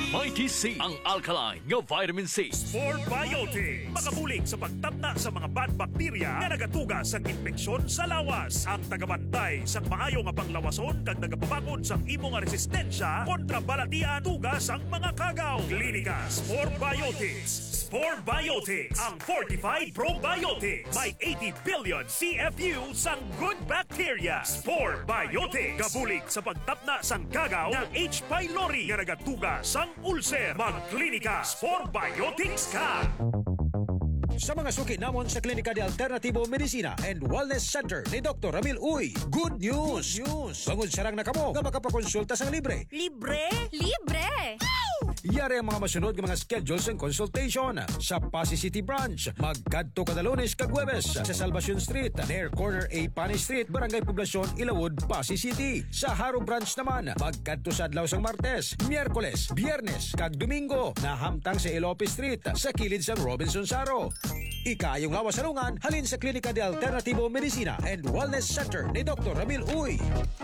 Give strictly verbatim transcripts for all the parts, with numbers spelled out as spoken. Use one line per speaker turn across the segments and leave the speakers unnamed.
Mighty C, ang alkaline nga vitamin C.
Sport Biotics, makabulig sa pagtapna sa mga bad bakterya nga nagatuga sa infeksyon sa lawas. Ang tagabantay sa maayo nga panglawason kag nagapabakod sa imo nga resistensya kontra balatian tugas ang mga kagaw. Klinika Sport Biotics. Sport Biotics, ang fortified probiotics. May eighty billion C F U sang good bacteria. Sport Biotics, kabulig sa pagtapna sang kagaw ng H. pylori nga nagatuga sang ulcer. Magklinika Sport Biotics ka!
Sa mga suki namon sa Klinika de Alternativo Medicina and Wellness Center ni Doctor Ramil Uy, good news! Good news! Bangod sarang na kamo nga makapakonsulta sang libre.
Libre? Libre!
Yari ang mga masunod ng mga schedules and consultation sa Pasay City Branch. Magkadto kada Lunes kag Huwebes sa Salvacion Street, near corner A Panay Street, Barangay Poblacion, Ilawod, Pasay City. Sa Haro Branch naman, magkadto sa adlaw sang Martes, Miyerkules, Biyernes kag Domingo na hamtang sa Ilope Street sa kilid sang Robinson Saro. Ikayong lawas salungan halin sa Klinika de Alternativo Medicina and Wellness Center ni Doctor Ramil Uy.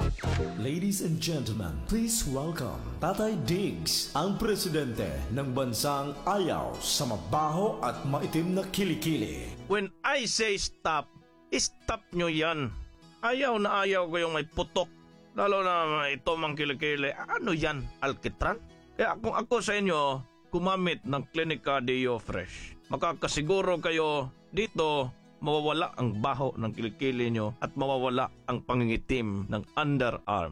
Ladies and gentlemen, please welcome Tatay Diggs, ang presidente ng bansang ayaw sa mabaho at maitim na kilikili.
When I say stop, stop nyo yan. Ayaw na ayaw ko yung may putok. Lalo na ito mang kilikili. Ano yan? Alkitran? Kaya kung ako sa inyo, kumamit ng Klinika Deo Fresh. Makakasiguro kayo dito mawawala ang baho ng kilikili nyo at mawawala ang pangingitim ng underarm.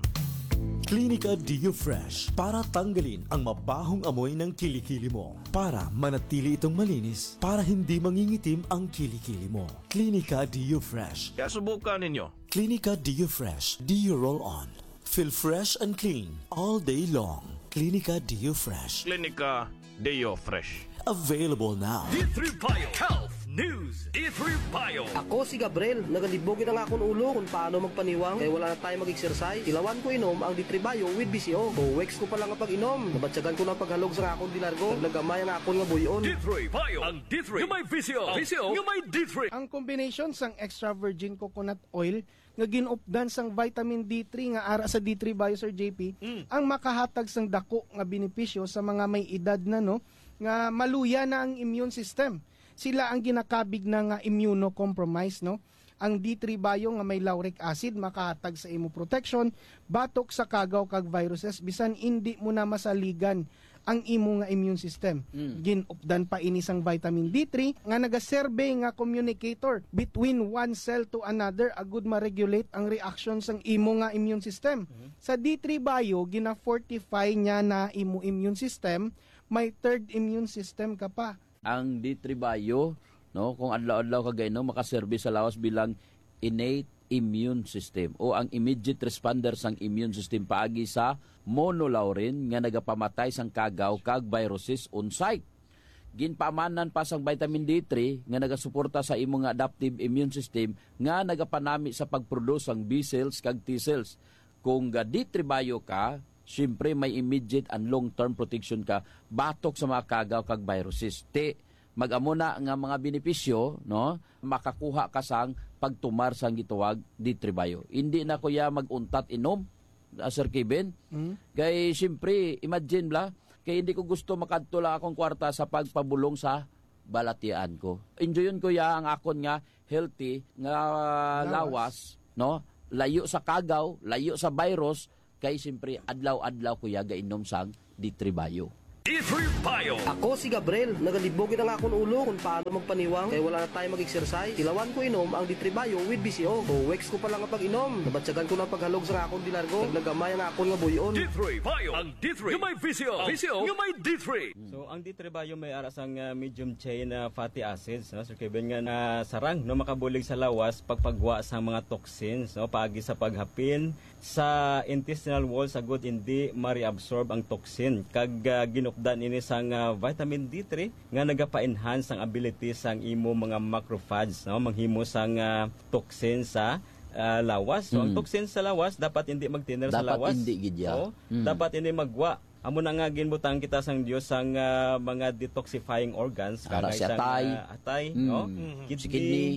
Klinika Deo Fresh para tanggalin ang mabahong amoy ng kilikili mo. Para manatili itong malinis, para hindi mangingitim ang kilikili mo. Klinika Deo Fresh.
Kaya subukan ninyo.
Klinika Deo Fresh. Deo Roll On. Feel fresh and clean all day long. Klinika Deo Fresh.
Klinika Deo Fresh.
Available now.
D three Bio Health News. D three Bio.
Ako si Gabriel, nagalibogin ang akong ulo kung paano magpaniwang kaya wala na tayo mag-exercise. Ilawan ko inom ang D three Bio with B C O. Buwex ko pa lang ang pag-inom. Nabatsagan ko ng paghalog sa akong dilargo. Naglagamay ang akong nga buyon.
D three Bio. Ang D three. Yung may V C O. V C O. Yung may D three.
Ang combination sang extra virgin coconut oil nga ginupdan sang vitamin D three nga ara sa D three Bio Sir J P mm. ang makahatag sang dako nga benepisyo sa mga may edad na no nga maluya na ang immune system. Sila ang ginakabig na nga immunocompromised no. Ang D three Bio nga may lauric acid makahatag sa imo protection batok sa kagaw kag viruses bisan hindi mo na masaligan ang imo nga immune system. Mm. Ginupdan pa ini sang vitamin D three nga nagaserbe nga communicator between one cell to another agud ma-regulate ang reaction sang imo nga immune system. Mm. Sa D three Bio gina-fortify niya na imo immune system, may third immune system ka pa.
Ang D three Bio, no, kung adlaw-adlaw ka gayno makaserbe sa lawas bilang innate immune system o ang immediate responder sang immune system paagi sa monolaurin nga nagapamatay sang kagaw kag viruses on site. Ginpamanan pa sang vitamin D three nga nagasuporta sa imong adaptive immune system nga nagapanami sa pagproduce sang B cells kag T cells. Kung ga D three Bio ka, siyempre may immediate and long-term protection ka batok sa mga kagaw kag viruses. Te mag-amo na nga mga benepisyo, no, makakuha ka sang pagtumar sang gituwag D three Bio. Hindi na kuya mag-untat inom, uh, Sir Kevin. Mm. Kay siyempre, imagine bla, kay hindi ko gusto makadto lang akong kwarta sa pagpabulong sa balatian ko. Enjoyin ko ya ang akon nga healthy nga lawas, lawas no, layo sa kagaw, layo sa virus, kay siyempre adlaw-adlaw kuya gainom sang D three Bio.
D three Bio.
Ako si Gabriel, nagalibogin ang akong ulo kung paano magpaniwang kaya wala na tayo mag-exercise. Ilawan ko inom ang D three Bio with B C O. Buwex ko pa lang ang pag-inom. Nabatsagan ko ng paghalog sa akong dilargo. Naglagamay ang akong nga buyon.
D three Bio. Ang D three. Yung may V C O. V C O. Yung may D three.
So ang D three Bio may ara sang uh, medium chain na uh, fatty acids, no? Sir Kevin nga na sarang no makabulig sa lawas pagpagwa sa mga toxins, no, paagi sa paghapin sa intestinal wall sa good hindi ma-reabsorb ang toxin kag uh, ginupdan ini sang uh, vitamin D three nga nagapa-enhance ang ability sang imo mga macrophages, no, manghimo sang uh, toxin sa uh, lawas. So mm. ang toxin sa lawas dapat hindi magtiner sa lawas.
Dapat hindi gidya.
So, mm. dapat hindi magwa. Amo na nga ginbutang kita sang Dios sang uh, mga detoxifying organs
para sa atay,
uh, atay,
mm.
no,
mm.
kidney,
kidney,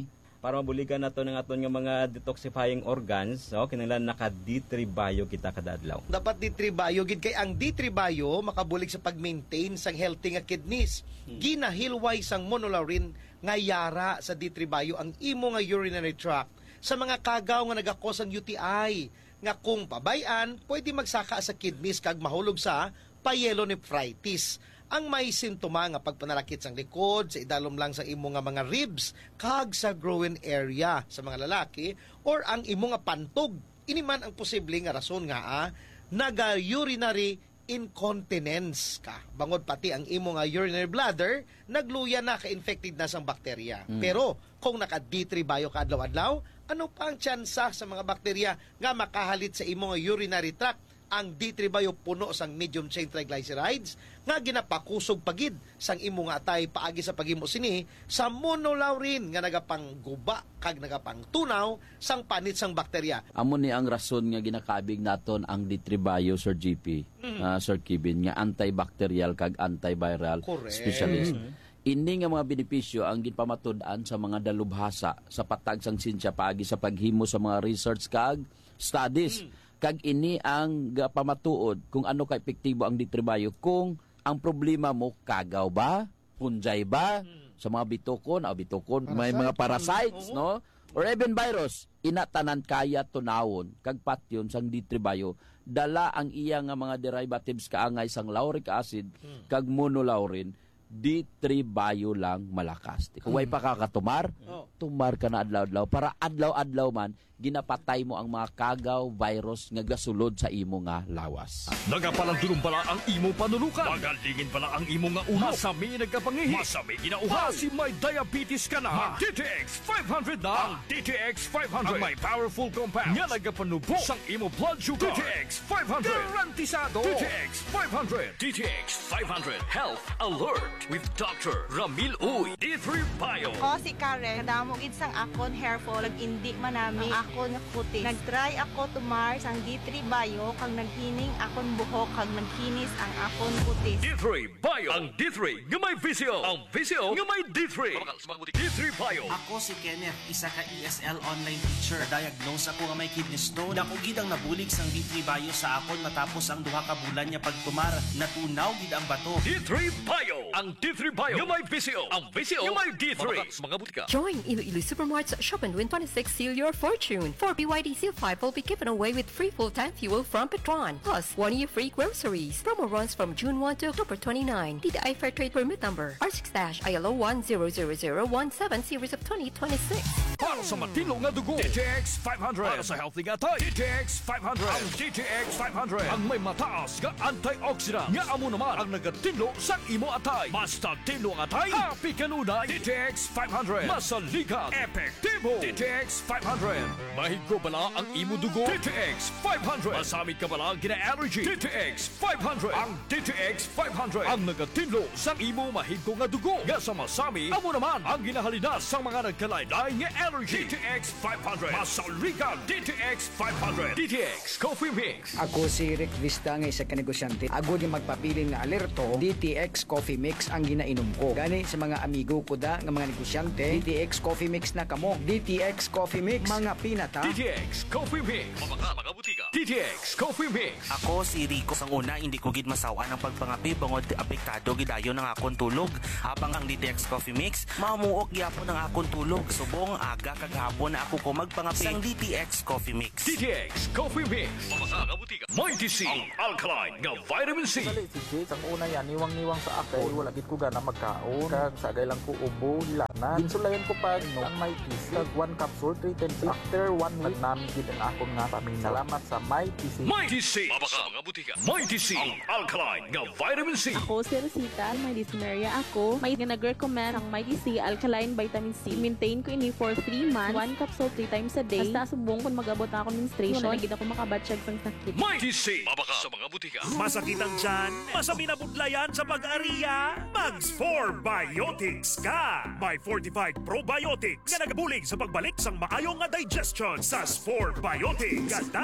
para mabuligan nato ng aton nga mga detoxifying organs, no, kinahanglan naka D three bio kita kada adlaw.
Dapat D three bio gid kay ang D three bio makabulig sa pag-maintain sang healthy nga kidneys. Hmm. Ginahilway sang monolaurin nga yara sa D three bio ang imo nga urinary tract sa mga kagaw nga nagakos ang U T I nga kung pabayan pwede magsaka sa kidneys kag mahulog sa pyelonephritis. Ang may simptoma nga pagpanalakit sang likod, sa idalom lang sa imo nga mga ribs, kag sa groin area sa mga lalaki, or ang imo nga pantog. Ini man ang posible nga rason nga ah, naga-urinary incontinence ka. Bangod pati ang imo nga urinary bladder, nagluya na ka-infected na sang bakterya. Mm. Pero kung naka D three bio ka adlaw-adlaw, ano pa ang tsansa sa mga bakterya nga makahalit sa imo nga urinary tract? Ang D three bio puno sang medium chain triglycerides nga ginapakusog pagid sang imo nga atay paagi sa paghimo sini sa monolaurin nga nagapangguba kag nagapangtunaw sang panit sang bakterya.
Amo ni ang rason nga ginakabig naton ang D three bio, Sir G P, mm. uh, Sir Kevin, nga antibacterial kag antiviral
Correct.
specialist.
Mm.
Ini nga mga benepisyo ang ginpamatud-an sa mga dalubhasa sa patag sang sinsya paagi sa paghimo sa mga research kag studies. Mm. Kag ini ang pamatuod kung ano ka epektibo ang D three bio kung ang problema mo kagaw ba, punjay ba, sa mga bitokon, o bitokon, Parasite. May mga parasites, no? Or even virus, inatanan kaya tunawon kag patyon sang D three bio dala ang iya nga mga derivatives kaangay sang lauric acid kag monolaurin. D three bio lang malakas. Kung way pa kakatumar, tumar ka na adlaw-adlaw para adlaw-adlaw man ginapatay mo ang mga kagaw virus nga gasulod sa imo nga lawas.
Nagapalandulong pala ang imo panulukan. Magalingin pala ang imo nga uhaw. Masami nagkapangihi. Masami ginauhaw. Si may diabetes ka na. Mag D T X five hundred na. Ang D T X five hundred. Ang may powerful compounds. Nga nagapanubo sang imo blood sugar. D T X five hundred. Garantisado. D T X five hundred. D T X five hundred. Health Alert with Doctor Ramil Uy. D three bio.
Ako si Karen. Kadamo gid sang akon hair fall. Indi manami akon nga kutis. Nagtry ako tumar sang D three bio kag naghining akon buhok kag nagkinis ang akon kutis.
D three bio. Ang D three nga may visio. Ang visio nga may D three. D three bio.
Ako si Kenneth, isa ka E S L online teacher. Diagnose ako nga may kidney stone. Dako gid ang nabulig sang D three bio sa akon matapos ang duha ka bulan nya pagtumar. Natunaw gid ang bato.
D three bio. Ang D three bio nga may visio. Ang visio nga may D three. Mga butika.
Join Iloilo Supermart's Shop and Win twenty-six Seal Your Fortune. For B Y D C five will be given away with free full-time fuel from Petron. Plus, one year free groceries. Promo runs from June first to October twenty-ninth. D T I Fair Trade Permit Number R six I L O one zero zero zero one seven series of twenty twenty-six.
Para sa matino nga dugo, D T X five hundred. Para sa healthy nga tayo, D T X five hundred. Ang D T X five hundred. Ang may mataas nga antioxidant. Nga amo naman ang nagatinlo sa imo atay. Basta tinlo ang atay, happy kanunay. D T X five hundred. Masaligan, epektibo. D T X five hundred. Mahigko bala ang imo dugo. D T X five hundred. Masamit ka bala gina-allergy. D T X five hundred. Ang D T X five hundred. Ang nagatinlo sa imo mahigko nga dugo. Nga sa masami, amo naman ang ginahalinas sa mga nagkalaylay nga allergy. D T X five hundred. Masaligan, D T X five hundred. D T X Coffee Mix.
Ako si Rick Vista nga isa ka negosyante. Ako di magpapili nga alerto, D T X Coffee Mix ang ginainom ko. Gani sa mga amigo ko da nga mga negosyante, D T X Coffee Mix na kamo. D T X Coffee Mix, mga pinata.
D T X Coffee Mix. Mabaka, mga butika. D T X Coffee Mix.
Ako si Rico. Sang una, hindi ko gid masawa ng pagpangapi bangod apektado gidayon ng akon tulog. Habang ang D T X Coffee Mix, mamuok gyapon ng akon tulog. Subong aga kaghapon na ako ko magpangapi sang D T X Coffee Mix.
D T X Coffee Mix. Mabaka, mga butika. Mighty C. Ang alkaline nga vitamin C.
Sa late si sang una yan, niwang-niwang sa ako. Wala gid ko gana magkaon. Kag sagay lang ko ubo, lana. Insulayan ko pa no, ang Mighty C. Kag one capsule, three ten C. After one week, namin gid ang akong nga pamin. Salamat sa Mighty C.
Mighty C. Mabaka, mga butika. Mighty C. Ang alkaline nga vitamin C.
Ako si Rosita, may dyspnea ako. May nag-recommend ang Mighty C Alkaline Vitamin C. Maintain ko ini for three months. One capsule three times a day. Basta subong kung mag-abot ako menstruation. Wala gid ako makabatsyag sang sakit.
Mighty C. Mabaka sa mga butika.
Masakit ang tiyan, masami na budlayan sa pag-ariya, Mags four Biotics ka! May fortified probiotics nga nagabulig sa pagbalik sang maayong nga digestion sa four Biotics. Kadalhay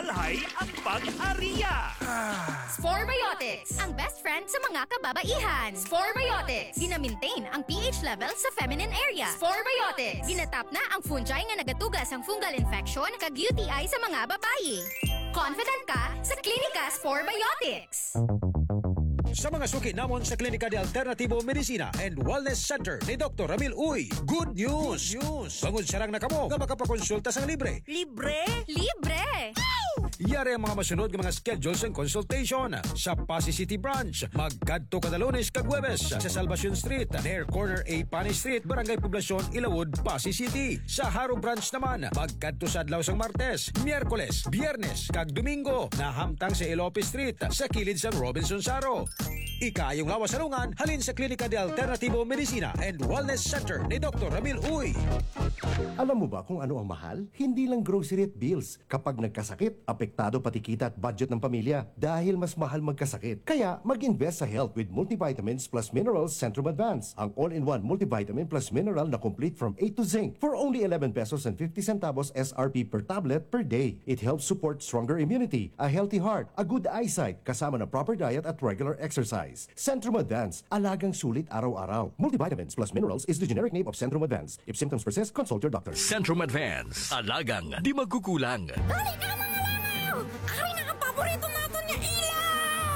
ang pag-ariya.
Sporebiotics, ang best friend sa mga kababaihan. Sporebiotics, gina-maintain ang pH level sa feminine area. Sporebiotics, ginatap na ang fungi nga nagatugas ang fungal infection kag U T I sa mga babayi. Confident ka sa Klinika Sporebiotics.
Sa mga suki namon sa Klinika de Alternativo Medicina and Wellness Center ni Doctor Ramil Uy, good news! Good news! Bangod sarang na kamo nga makapakonsulta sang libre.
Libre? Libre!
Yari ang mga masunod ng mga schedules and consultation sa Pasay City Branch. Magkadto kada Lunes kag Huwebes sa Salvacion Street, near corner A Pani Street, Barangay Poblacion, Ilawod, Pasay City. Sa Haro Branch naman, magkadto sa adlaw sang Martes, Miyerkules, Biyernes kag Domingo, nahamtang sa Ilope Street sa kilid sang Robinson Saro. Ikayong lawas sarungan, halin sa Klinika de Alternativo Medicina and Wellness Center ni Doctor Ramil Uy.
Alam mo ba kung ano ang mahal? Hindi lang grocery at bills. Kapag nagkasakit, apektado pati kita at budget ng pamilya dahil mas mahal magkasakit. Kaya mag-invest sa health with multivitamins plus minerals Centrum Advance. Ang all-in-one multivitamin plus mineral na complete from A to zinc for only eleven pesos and fifty centavos S R P per tablet per day. It helps support stronger immunity, a healthy heart, a good eyesight, kasama na proper diet at regular exercise. Centrum Advance, alagang sulit araw-araw. Multivitamins plus minerals is the generic name of Centrum Advance. If symptoms persist, consult your doctor.
Centrum Advance, alagang di magkukulang.
Dali na mga langaw! Ay, nakapaborito natin niya ilaw!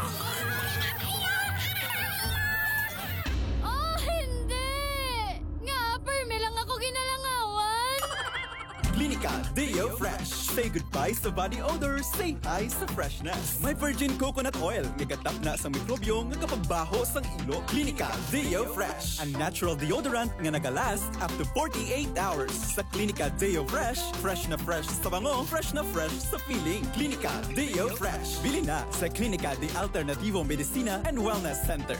Oh, hindi! Nga, perme lang ako ginalangawan.
Klinika Deo Fresh. Say goodbye sa body odor, say hi sa freshness. May virgin coconut oil, nagatap na sa mikrobyo nga kapagbaho sang ilo. Klinika Deo Fresh. Ang natural deodorant nga nagalast up to forty-eight hours. Sa Klinika Deo Fresh, fresh na fresh sa bango, fresh na fresh sa feeling. Klinika Deo Fresh. Bili na sa Klinika de Alternativo Medicina and Wellness Center.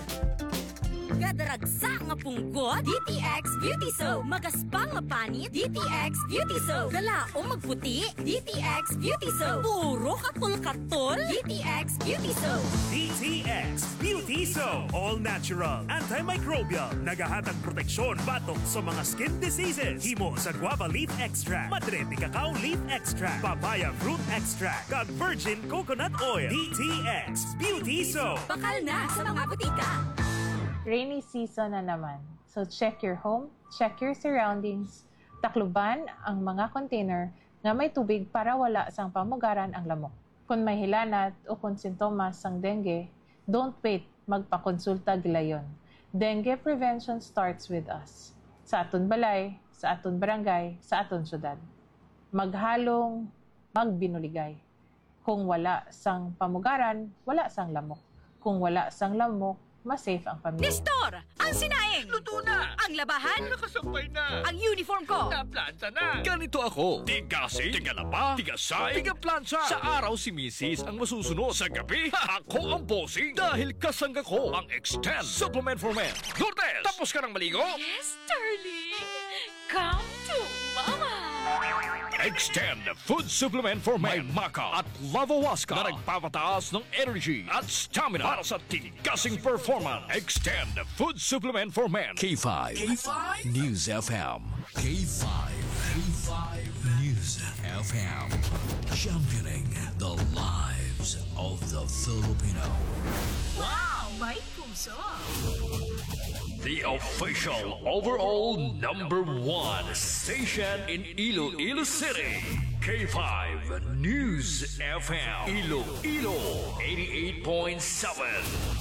Gadaragsa nga punggot, D T X Beauty Soap. Magaspang nga panit, D T X Beauty Soap. Galaong magputi, D T X Beauty Soap. Puro katol-katol, D T X Beauty Soap.
D T X Beauty Soap. All natural, antimicrobial, nagahatag proteksyon batok sa mga skin diseases. Himo sa guava leaf extract, madre de cacao leaf extract, papaya fruit extract, kag virgin coconut oil. D T X Beauty Soap.
Bakal na sa mga butika.
Rainy season na naman. So check your home, check your surroundings. Takluban ang mga container na may tubig para wala sang pamugaran ang lamok. Kung may hilanat o kung sintomas sang dengue, don't wait, magpakonsulta gilayon. Dengue prevention starts with us. Sa aton balay, sa aton barangay, sa aton syudad. Maghalong, magbinuligay. Kung wala sang pamugaran, wala sang lamok. Kung wala sang lamok, mas safe ang pamilya.
Nestor! Ang sinaing!
Luto na!
Ang labahan!
Nakasampay na!
Ang uniform ko!
Naplanta na! Ganito ako! Tigasing, tigalaba, tigasay, tigaplansa! Sa araw si Missus ang masusunod. Sa gabi, ako ang bossing! Dahil kasangga ko ang Extend Supplement for Men. Lourdes! Tapos ka ng maligo?
Yes, darling! Come to Mama!
Extend Food Supplement for Men. May Maca at Lavawaska na nagpapataas ng energy at stamina para sa tigasing performance. Extend Food Supplement for Men. K five. K five? News F M. K five. K five News F M. Championing the lives of the Filipino.
Wow! May puso!
The official overall number one station in Iloilo City. K five News F M. Iloilo eighty-eight point seven.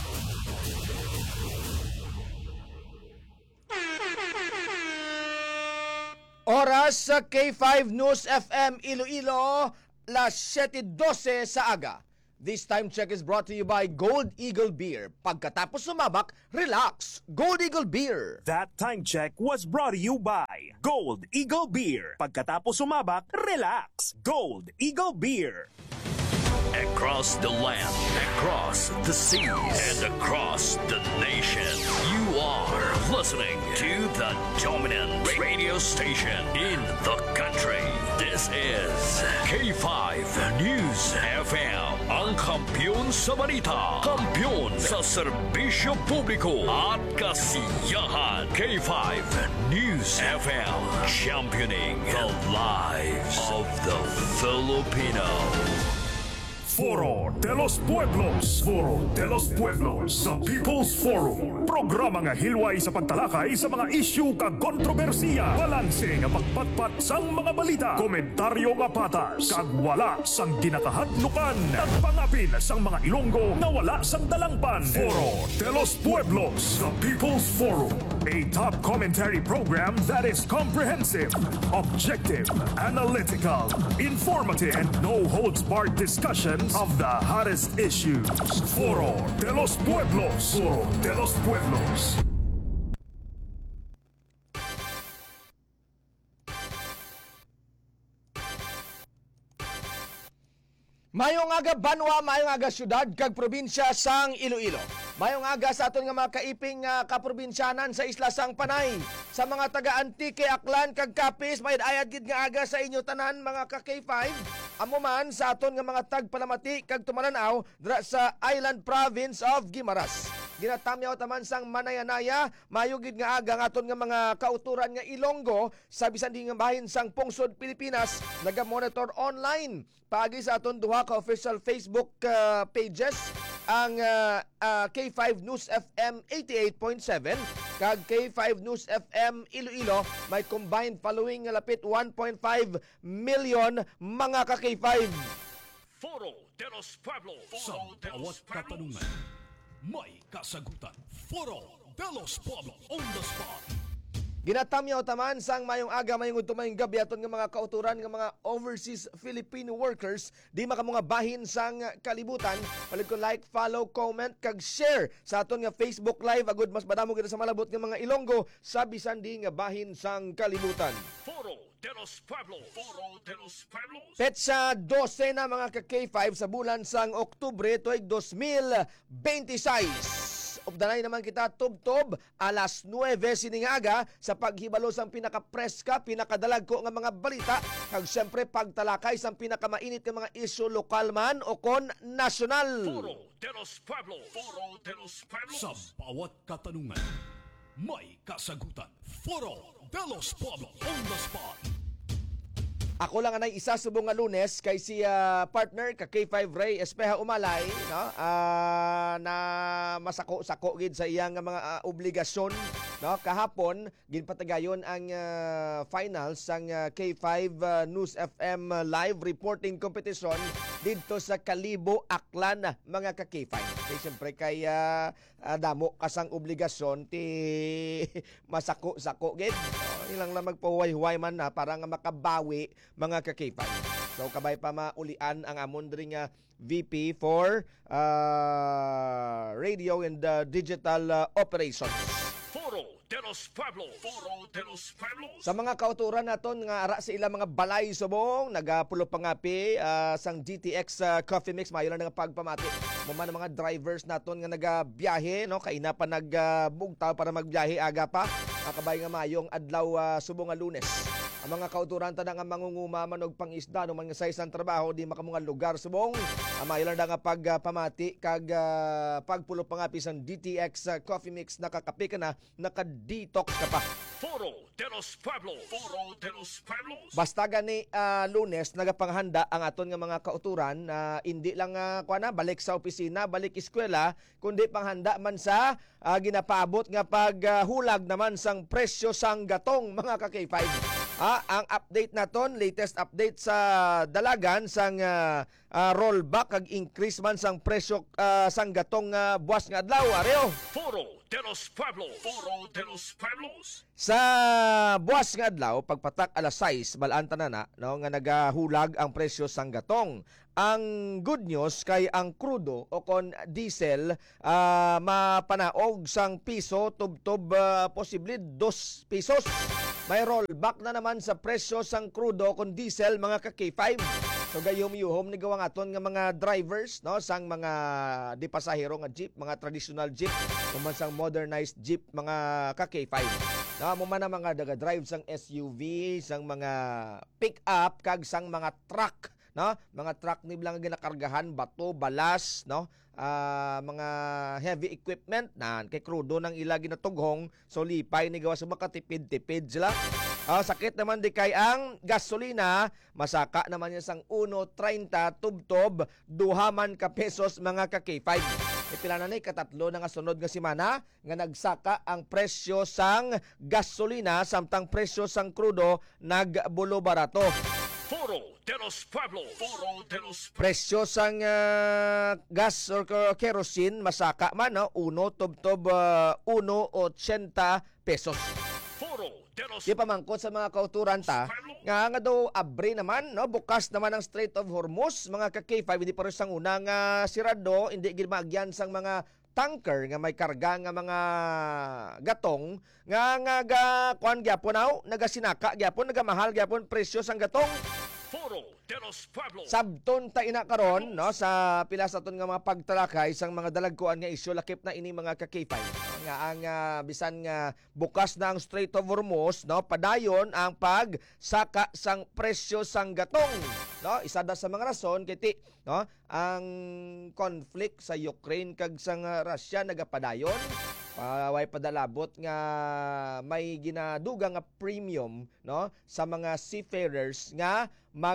Oras sa K five News F M Iloilo, las seven twelve sa aga. This time check is brought to you by Gold Eagle Beer. Pagkatapos sumabak, relax. Gold Eagle Beer.
That time check was brought to you by Gold Eagle Beer. Pagkatapos sumabak, relax. Gold Eagle Beer.
Across the land, across the seas, and across the nation, you are listening to the dominant radio station in the country. This is K five News F M. Ang kampiyon sa balita, kampiyon sa serbisyo publiko at kasiyahan. K five News F M, championing the lives of the Filipino.
Foro de los Pueblos. Foro de los Pueblos sa People's Forum. Programa nga hilway sa pagtalakay sa mga isyu kag kontrobersiya. Balanse nga pagpatpat sang mga balita. Komentaryo nga patas. Kag wala sang ginakahadlukan. Nagpangapin sang mga Ilonggo na wala sang dalangpan. Foro de los Pueblos sa People's Forum. A top commentary program that is comprehensive, objective, analytical, informative, and no-holds-barred discussions of the hottest issues. Foro de los Pueblos. Foro de los Pueblos.
Mayong aga banwa, mayong aga syudad kag probinsya sang Iloilo. Mayong aga sa aton nga mga kaiping uh, kaprobinsyanan sa Isla Sang Panay. Sa mga taga Antique, Aklan kag Capiz, may ayad gid nga aga sa inyo tanan mga ka K five. Amo man sa aton nga mga tagpalamati kag tumalanaw dra sa Island Province of Guimaras. Ginatamyaw taman sang Manayanaya, mayugid nga aga nga aton nga mga kauturan nga Ilonggo sa bisan di nga bahin sang Pungsod, Pilipinas, naga-monitor online paagi sa aton duha ka official Facebook uh, pages ang uh, uh, K five News F M eighty-eight point seven kag K five News F M Iloilo may combined following nga lapit one point five million mga ka K five.
Foro de los Pueblos. Sa bawat katanungan, may kasagutan. Foro de los Pueblos on the spot.
Ginatamyaw taman sang mayong aga mayong tumayong gabi aton nga mga kauturan nga mga overseas Filipino workers di makamunga bahin sang kalibutan. Palig ko like, follow, comment kag share sa aton nga Facebook live agud mas madamo kita sa malabot nga mga Ilonggo sa bisan di nga bahin sang kalibutan.
Foro de los Pueblos. Foro de los Pueblos.
Petsa twelve na mga ka K five sa bulan sang Oktubre tuig twenty twenty-six. Obdanay naman kita tub-tub alas nuwebe siningaga sa paghibalo sang pinaka-preska, pinakadalag ko nga mga balita kag syempre pagtalakay sang pinakamainit nga mga isyu lokal man o kon nasyonal.
Foro de los Pueblos. Foro de los Pueblos. Sa bawat katanungan, may kasagutan. Foro de los Pueblos on the spot.
Ako lang anay isa subong nga Lunes kay si uh, partner ka K five Ray Espeja Umalay, no? Uh, na masako-sako gid sa iyang mga uh, obligasyon, no? Kahapon ginpatagayon ang uh, finals sang uh, K five uh, News F M uh, live reporting competition didto sa Kalibo, Aklan mga ka K five. Kay siyempre kay uh, uh, damo kasang obligasyon ti masako-sako gid. No? Ilang lang magpahuway-huway man na para nga makabawi mga ka K five. So kabay pa maulian ang amon diri nga V P for uh, radio and uh, digital uh, operations.
Foro de los Pueblos. Foro de los Pueblos.
Sa mga kauturan naton nga ara sa ilang mga balay subong nagapulo pangapi uh, sang G T X uh, Coffee Mix mayo lang nga pagpamati. Mo man mga drivers naton nga nagabiyahe, no, kaina pa nagbugtaw uh, para magbiyahe aga pa. Akabay nga mayong adlaw uh, subong nga Lunes. Ang mga kauturan ta nga mangunguma man og pangisda no man nga sa isang trabaho di makamunga lugar subong. Amay lang nga pagpamati uh, kag uh, pagpulo pangapi sang D T X uh, Coffee Mix nakakapi ka na, naka-detox ka pa.
Foro de los Pueblos. Foro de los Pueblos.
Basta gani uh, Lunes nagapanghanda ang aton nga mga kauturan uh, hindi lang uh, kuana balik sa opisina, balik eskwela, kundi panghanda man sa uh, ginapaabot nga paghulag uh, naman sang presyo sang gatong mga ka K five. Ah, ang update naton, latest update sa dalagan sang uh, uh, rollback kag increase man sang presyo uh, sang gatong uh, buwas nga adlaw areo.
Foro de los Pueblos. Foro de los Pueblos.
Sa buwas nga adlaw pagpatak alas sais balaan tanana no nga nagahulag ang presyo sang gatong. Ang good news kay ang krudo o kon diesel uh, mapanaog sang piso tub-tub uh, posible dos pesos. May rollback na naman sa presyo sang krudo kon diesel mga ka K five. So gayom-yuhom ni gawang aton nga mga drivers no sang mga di pasahero nga jeep, mga traditional jeep, kuman sang modernized jeep mga ka K five. Na mo man mga daga drive sang S U V, sang mga pick-up kag sang mga truck no? Mga truck ni lang ginakargahan bato, balas, no? Uh, mga heavy equipment na kay krudo ng ila ginatughong so lipay ni gawas makatipid-tipid sila. Uh, sakit naman di kay ang gasolina, masaka naman yan sang one thirty tubtob, duhaman ka pesos mga ka K five. Ipila na ni katatlo na nga sunod nga simana nga nagsaka ang presyo sang gasolina samtang presyo sang krudo nagbulo barato.
Foro de los Pueblos. Foro de los
Presyo sang uh, gas or kerosene masaka man no, uno tubtob uh, one eighty pesos.
Foro de los
Di pamangkot sa mga kauturan ta nga nga daw abre naman no, bukas naman ang Strait of Hormuz mga ka K five, hindi pa rin sang unang uh, sirado, hindi ginmagyan sang mga tanker nga may karga nga mga gatong nga nga ga kuan gyapon aw nagasinaka gyapon nagamahal gyapon presyo sang gatong.
Foro de los Pueblos.
Sabton ta ina karon no sa pila sa ton nga mga pagtalakay sang mga dalagkuan nga isyu lakip na ini mga ka K five nga ang uh, bisan nga bukas na ang Strait of Hormuz no, padayon ang pagsaka sang presyo sang gatong no, isa da sa mga rason kiti no ang conflict sa Ukraine kag sang uh, Russia nagapadayon. Paway uh, padalabot nga may ginaduga nga premium no sa mga seafarers nga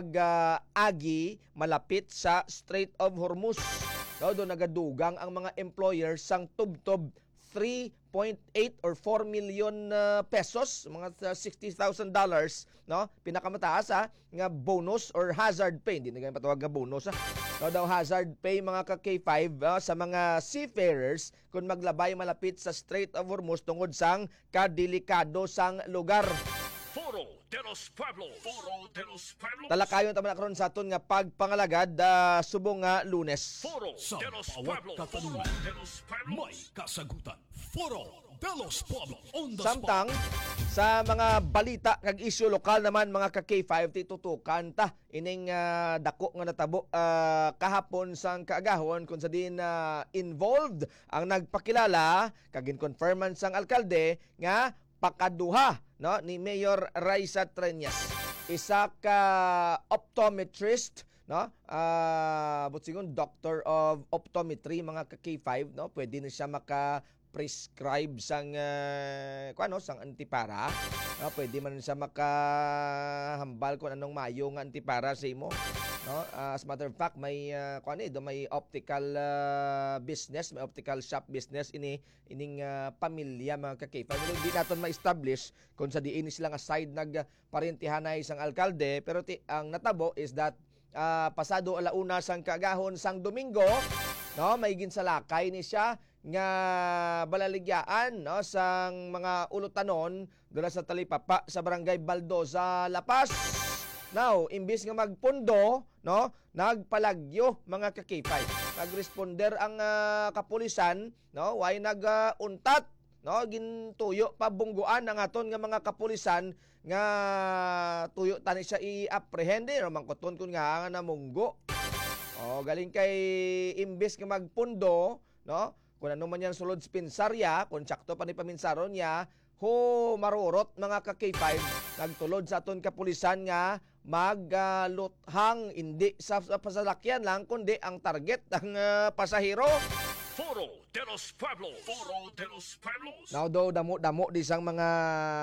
mag-agi uh, malapit sa Strait of Hormuz. No, do nagadugang ang mga employers sang tubtob three point eight or four million uh, pesos, mga sixty thousand dollars, no? Pinakamataas ha, nga bonus or hazard pay, hindi na ganyan patawag nga bonus ha. No, daw hazard pay mga ka K five uh, sa mga seafarers kung maglabay malapit sa Strait of Hormuz tungod sang kadelikado sang lugar.
Foro de los Pueblos. Foro de los Pueblos.
Talakayon ta man karon sa aton nga pagpangalagad uh, subong nga Lunes.
Foro de los Pueblos.
Katanungan, may kasagutan. Foro de los Pueblos. On the
Samtang
spot.
sa mga balita kag isyu lokal naman mga ka K five titutukan ta ining uh, dako nga natabo uh, kahapon sang kaagahon kung sa din uh, involved ang nagpakilala kag confirman sang alkalde nga pakaduha no ni Mayor Raisa Treñas, isa ka optometrist no uh, butsingon doctor of optometry mga ka K five no, pwede na siya maka prescribe sang uh, kuno sang antipara no, pwede man siya makahambal kung anong mayo nga antipara sa imo no. Uh, as a matter of fact may uh, kuno do may optical uh, business, may optical shop business ini ining uh, pamilya mga ka K five. Hindi naton ma-establish kung sa diin sila nga side nagparentihanay sang alkalde, pero ti, ang natabo is that uh, pasado alauna sang kaagahon sang Domingo no, may ginsalakay ni siya nga balaligyaan no sang mga ulutanon dula sa Talipapa sa Barangay Baldosa, La Paz. Now, imbis nga magpundo, no, nagpalagyo mga ka K five. Nagresponder ang uh, kapulisan, no, way nag-untat, no, gintuyo pabungguan ang aton nga mga kapulisan nga tuyo tani siya i-apprehende no mangkuton kun nga nga namunggo. Oh, galing kay imbis nga magpundo, no, kung ano man yan sulod spinsarya, kung sakto pa ni paminsaron niya, ho marurot mga ka K five, nagtulod sa aton kapulisan nga magluthang uh, hindi sa, sa pasalakyan lang kundi ang target ng uh, pasahero.
Foro de los Pueblos. Foro de los Pueblos.
Now do damo-damo di sang mga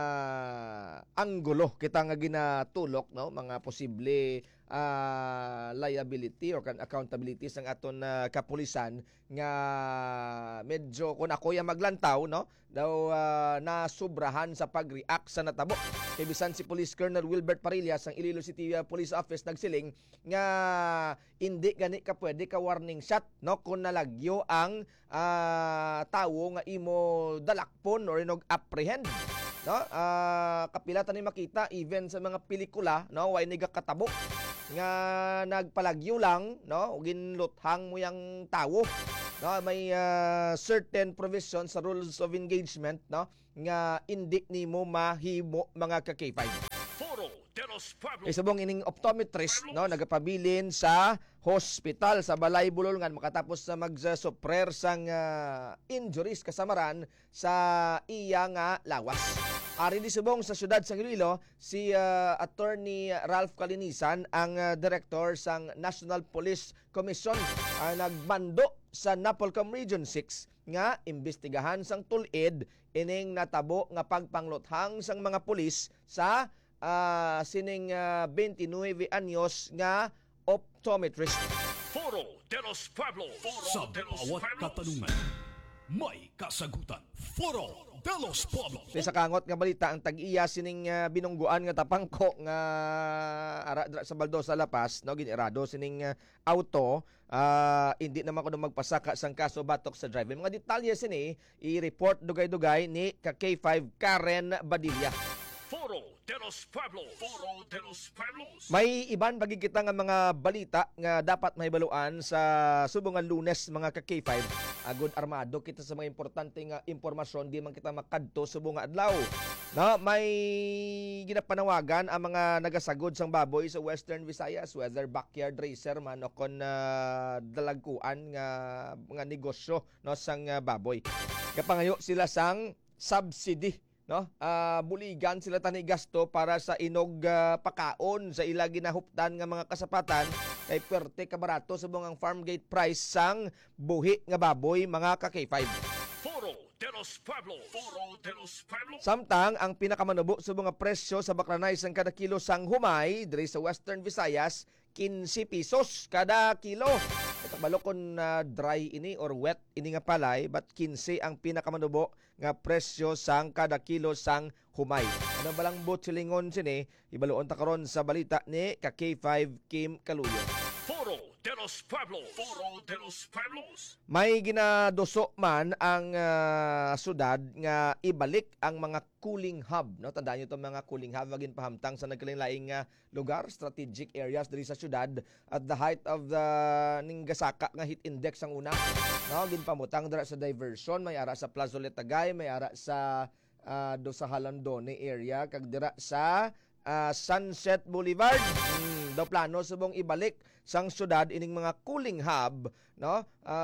anggulo kita nga ginatulok no, mga posible uh, liability or accountability sang aton uh, kapulisan nga medyo kung ako yung maglantaw no daw uh, nasubrahan sa pag-react sa natabo. Kay bisan si Police Colonel Wilbert Parillas sang Iloilo City uh, Police Office nagsiling nga hindi gani ka pwede ka warning shot no kung nalagyo ang uh, tawo nga imo dalakpon or inog apprehend no. Uh, kapila tani makita even sa mga pelikula no way nagakatabo nga nagpalagyo lang no ginluthang mo yang tawo no, may uh, certain provisions sa rules of engagement no nga hindi nimo mahimo mga ka K five.
Foro de los Pueblos.
Isubong ining optometrist no nagapabilin sa hospital sa Balay Bulolngan makatapos sa magsuprer sang uh, injuries kasamaran sa iya nga lawas. Ari di subong sa siyudad sa Iloilo, si uh, Attorney Ralph Calinisan, ang uh, director sang National Police Commission, uh, nagmando sa Napolcom Region six nga imbestigahan sang tulid ining natabo nga pagpangluthang sang mga pulis sa uh, sining uh, twenty-nine anyos nga optometrist.
Foro de los Pueblos. Sa bawat katanungan, may kasagutan. Foro de los Pueblos.
Sa kangot nga balita, ang tag-iya sining uh, binungguan nga tapangko nga ara sa Baldosa La Paz, no, ginirado sining uh, auto, uh, hindi naman kuno magpasaka sang kaso batok sa driver. Mga detalye sini i-report dugay-dugay ni ka K five Karen Badilla.
Foro de los Pueblos. Foro de los Pueblos.
May iban pagi kita nga mga balita nga dapat mahibaluan sa subong nga Lunes mga ka K five. Agud armado kita sa mga importante nga impormasyon, di man kita makadto subong nga adlaw. Na may ginapanawagan ang mga nagasagod sang baboy sa Western Visayas, whether backyard racer man o kon uh, dalagkuan nga mga negosyo no sang uh, baboy. Kapangayo sila sang subsidy, no? Uh, buligan sila tani gasto para sa inog uh, pakaon sa ila ginahuptan nga mga kasapatan kay perte kabarato sa bungang farm gate price sang buhi nga baboy mga ka K five.
Foro de los Pueblos. Foro de los Pueblos.
Samtang ang pinakamanubo sa mga presyo sa bakranay sang kada kilo sang humay diri sa Western Visayas, fifteen pesos kada kilo. Kabalo kon uh, dry ini or wet ini nga palay, but fifteen ang pinakamanubo nga presyo sang kada kilo sang humay. Ano balang botsilingon sini, ibaluon ta karon sa balita ni ka K five Kim Kaluyo.
Foro de los Pueblos. Foro de los Pueblos.
May ginadoso man ang uh, sudad nga ibalik ang mga cooling hub, no? Tandaan niyo 'tong mga cooling hub wagin pahamtang sa nagkalain-laing uh, lugar, strategic areas diri sa syudad at the height of the ning gasaka nga heat index ang una. No, ginpamutang dira sa diversion, may ara sa Plazolet Tagay, may ara sa uh, do sa Halandone area kag dira sa uh, Sunset Boulevard. Hmm, daw plano subong ibalik sang syudad ining mga cooling hub, no,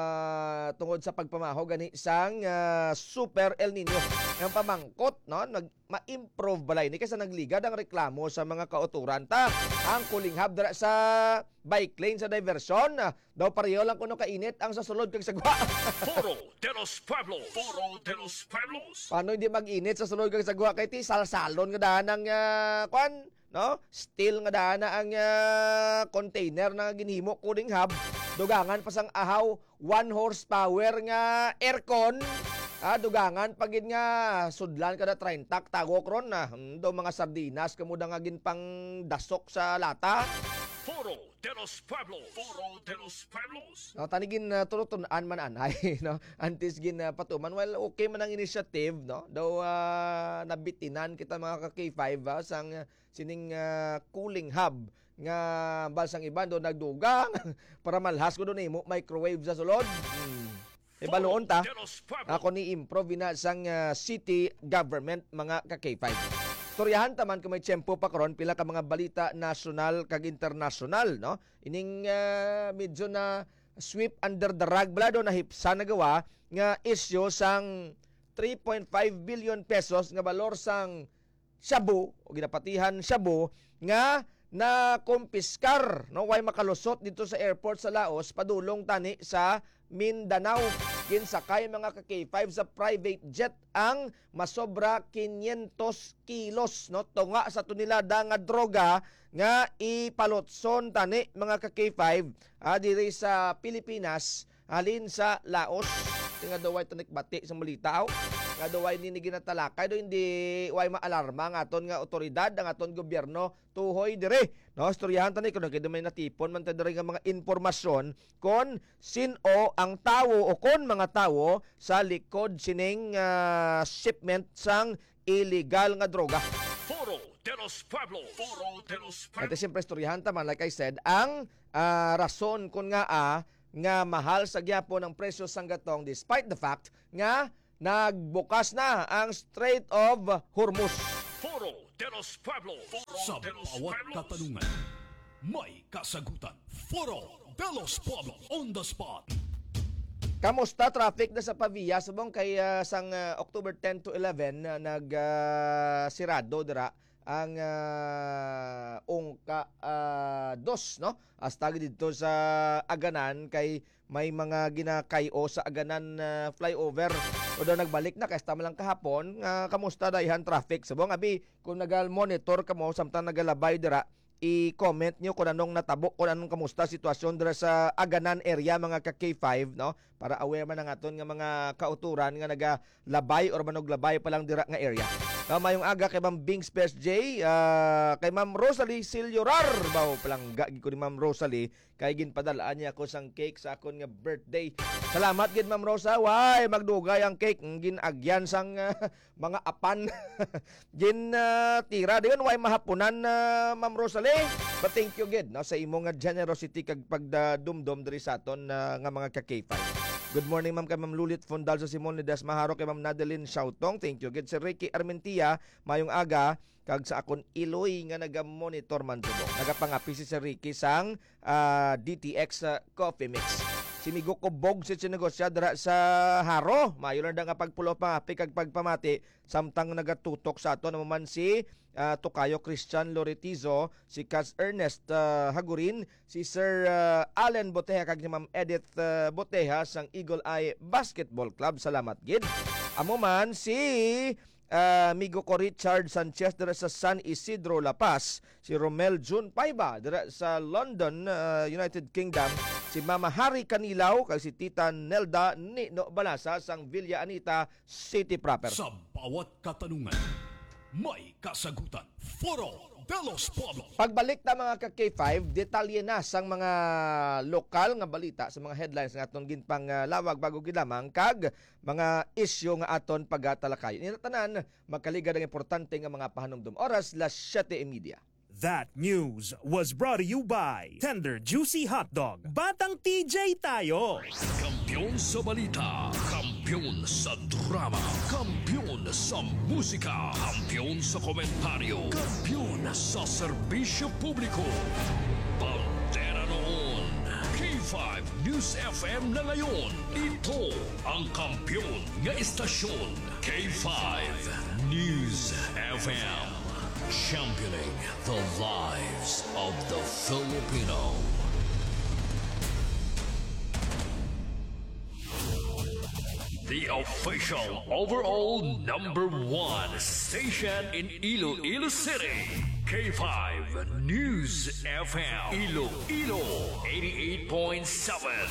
uh, tungod sa pagpamaho gani sang uh, Super El Nino. Ang pamangkot, no, nag ma-improve balay ni kaysa nagligad ang reklamo sa mga kauturan ta. Ang cooling hub dira sa bike lane sa diversion, uh, daw pareho lang kuno kainit ang sa sulod kag sagwa.
Foro de los Pueblos. Foro de los Pueblos.
Paano hindi mag-init sa sulod kag sagwa kay ti salsalon nga daan ng uh, kwan, no? Steel nga daan na ang uh, container na ginhimo cooling hub. Dugangan pa sang ahaw one horsepower nga aircon. Ah, dugangan pagid nga sudlan kada thirty tagok ron na. Hmm, do mga sardinas kamuda nga gin pang dasok sa lata.
Foro de los Pueblos. Foro de los Pueblos.
No, tanigin uh, tulutun-an man anay, no. Antes gin uh, patuman, well okay man ang initiative, no. Daw uh, nabitinan kita mga ka K five uh, sang uh, sining uh, cooling hub nga balsang iban do nagdugang para malhas ko do nimo microwave sa sulod. Hmm. Ibaloon ta, ako ni improve na sang uh, city government mga ka K five. Storyahan taman kung may tiyempo pa karon pila ka mga balita national kag international, no? Ining uh, medyo na sweep under the rug blado na hipsa nagawa nga issue sang three point five billion pesos nga balor sang shabu o ginapatihan shabu nga na kumpiskar, no, way makalusot dito sa airport sa Laos padulong tani sa Mindanao. Ginsakay mga ka K five sa private jet ang masobra quinientos kilos, no, tunga sa tunilada nga droga nga ipalotson tani mga ka K five ah, diri sa Pilipinas halin sa Laos. Tinga daw ay tanikbati sa malitaw nga daw ay nini ginatalakay do hindi way maalarma ang aton nga otoridad ang aton gobyerno tuhoy dire, no. Storyahan tani kun kay may natipon man ta diri nga mga impormasyon kon sino ang tawo o kon mga tawo sa likod sining uh, shipment sang illegal nga droga.
Foro de los Pueblos. Foro de los Pueblos.
At siyempre storyahan taman like I said ang uh, rason kun nga a nga mahal sa gyapon ang presyo sang gatong despite the fact nga nagbukas na ang Strait of Hormuz.
Foro de los Pueblos. Sa bawat katanungan, may kasagutan. Foro de los Pueblos on the spot.
Kamusta traffic na sa Pavia subong kay uh, sang uh, October ten to eleven uh, nag uh, sirado dira ang uh, ungka uh, dos no hasta dito sa Aganan kay may mga ginakayo sa Aganan uh, flyover o daw nagbalik na kay tama lang kahapon uh, kamusta dayhan traffic subong abi kung nagal-monitor kamo samtang nagalabay dira i-comment nyo kung anong natabo, kung anong kamusta sitwasyon dira sa Aganan area mga ka K five no para aware man ang aton nga mga kauturan nga nagalabay or manoglabay pa lang dira nga area. Uh, mayong aga kay Ma'am Bing Spares J, uh, kay Ma'am Rosalie Siliorar, bawo palangga ko ni Ma'am Rosalie kay ginpadalaan niya ako sang cake sa akon nga birthday. Salamat gid Ma'am Rosa. Way magdugay ang cake ginagyan sang uh, mga apan. Gin uh, tira diyon way mahapunan uh, Ma'am Rosalie. But thank you gid no sa imong nga generosity kag pagdumdum diri sa aton uh, nga mga ka K five. Good morning ma'am kay Ma'am Lulit Fondal sa Simon Lidas Maharo kay Ma'am Nadeline Shautong. Thank you. Good si Ricky Armentia mayong aga kag sa akon Iloy nga naga-monitor man tubo. Nagapangapi si Sir Ricky sang uh, D T X uh, Coffee Mix. Si Migo ko bog si sinegosya dira sa Haro. Mayo lang nga pagpulo pangapi kag pagpamati samtang nagatutok sa ato naman si uh, Tokayo Christian Loretizo, si Kaz Ernest uh, Hagurin, si Sir uh, Allen Boteha kag ni Ma'am Edith uh, Boteha sang Eagle Eye Basketball Club. Salamat gid. Amo man si uh, Migo ko Richard Sanchez dira sa San Isidro La Paz, si Romel June Paiba dira sa London, uh, United Kingdom, si Mama Hari Canilaw kag si Tita Nelda Nino Balasa sang Villa Anita City proper.
Sa bawat katanungan, may kasagutan. Foro de los Pueblos.
Pagbalik na mga ka K five, detalye na sang mga lokal nga balita sa mga headlines nga aton ginpang uh, lawag bago gilamang kag mga isyu nga aton pagatalakay. Inatanan magkaligad ang importante nga mga pahanumdum. Oras las siyete y media.
That news was brought to you by Tender Juicy Hotdog. Batang T J tayo.
Kampiyon sa balita, kampiyon sa drama, kampiyon sa musika, kampiyon sa komentaryo, kampiyon sa serbisyo publiko. Bandera noon. K five News F M na ngayon. Ito ang kampiyon nga istasyon. K five News F M. Championing the lives of the Filipino. The official overall number one station in Iloilo City. K five News F M. Iloilo eighty-eight point seven.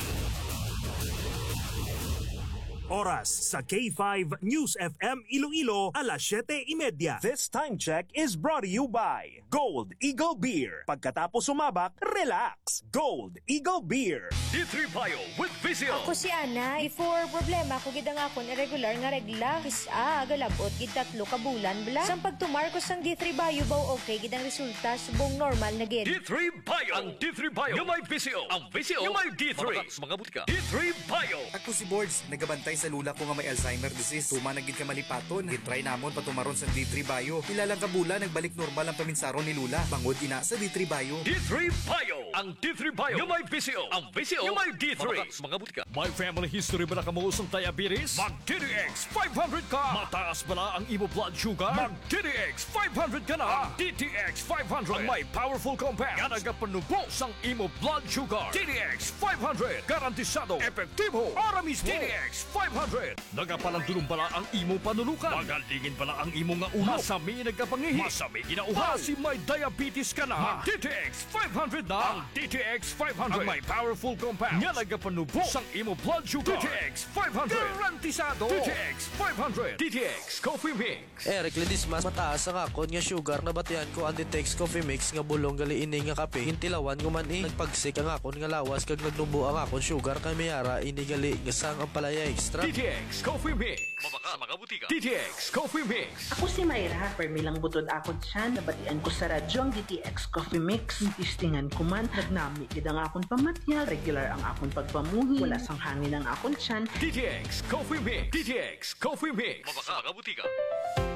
Oras sa K five News F M Iloilo alas siyete y media. This time check is brought to you by Gold Eagle Beer. Pagkatapos sumabak, relax. Gold Eagle Beer.
D three Bio with Vizio.
Ako si Ana. Before problema ko gid ang akon irregular nga regla. Kisa galabot gid tatlo ka bulan bla. Sang pagtumar ko sang D three Bio baw okay gid ang resulta subong normal na gid.
D three Bio. Ang D three Bio yung may Vizio. Ang Vizio yung may D three. Mga butika. D three Bio.
Ako si Boards. Nagabantay sa lula ko nga may Alzheimer disease. Tuma na gid ka malipaton. Gitry namon patumaron sa D three Bio. Ilalang kabula nagbalik normal ang paminsaron ni Lula. Bangod ina sa D three Bio.
D three Bio. Ang D three Bio yung may Vizio. Ang Vizio yung may D three. Mga butika. May family history ba na kamuusong diabetes? Mag D D X five hundred ka. Mataas ba na ang imo blood sugar? Mag D D X five hundred ka na. D T X five hundred ang may powerful compound nga nagapanubo sang imo blood sugar. D D X five hundred garantisado, epektibo. Aramis D D X five hundred. Nagapalandulong bala ang imo panulukan. Magalingin bala ang imo nga ulo. Masami nagapangihi. Masami ginauhaw. Kasi may diabetes ka na. Mag D T X five hundred na. Ang D T X five hundred ang may powerful compound nga nagapanubo sang imo blood sugar. D T X five hundred garantisado. D T X five hundred. D T X Coffee Mix.
Eric Ledismas, mataas ang akon nga sugar na batian ko ang D T X Coffee Mix nga bulong gali ini nga kape. Hintilawan ko man eh. Nagpagsik ang akon nga lawas kag nagnubo ang akon sugar kay mayara ini gali nga sang ang palaya extra.
D T X Coffee Mix. Mabaka mga butika. D T X Coffee Mix.
Ako si Mayra. Permilang butod akon siya. Nabatian ko sa radyo ang D T X Coffee Mix. Tistingan ko man. Nagnami gid ang akon pamatya. Regular ang akon pagpamuhi. Wala sang hangin ang akon siyan.
D T X Coffee Mix. D T X Coffee Mix. Mabaka mga butika.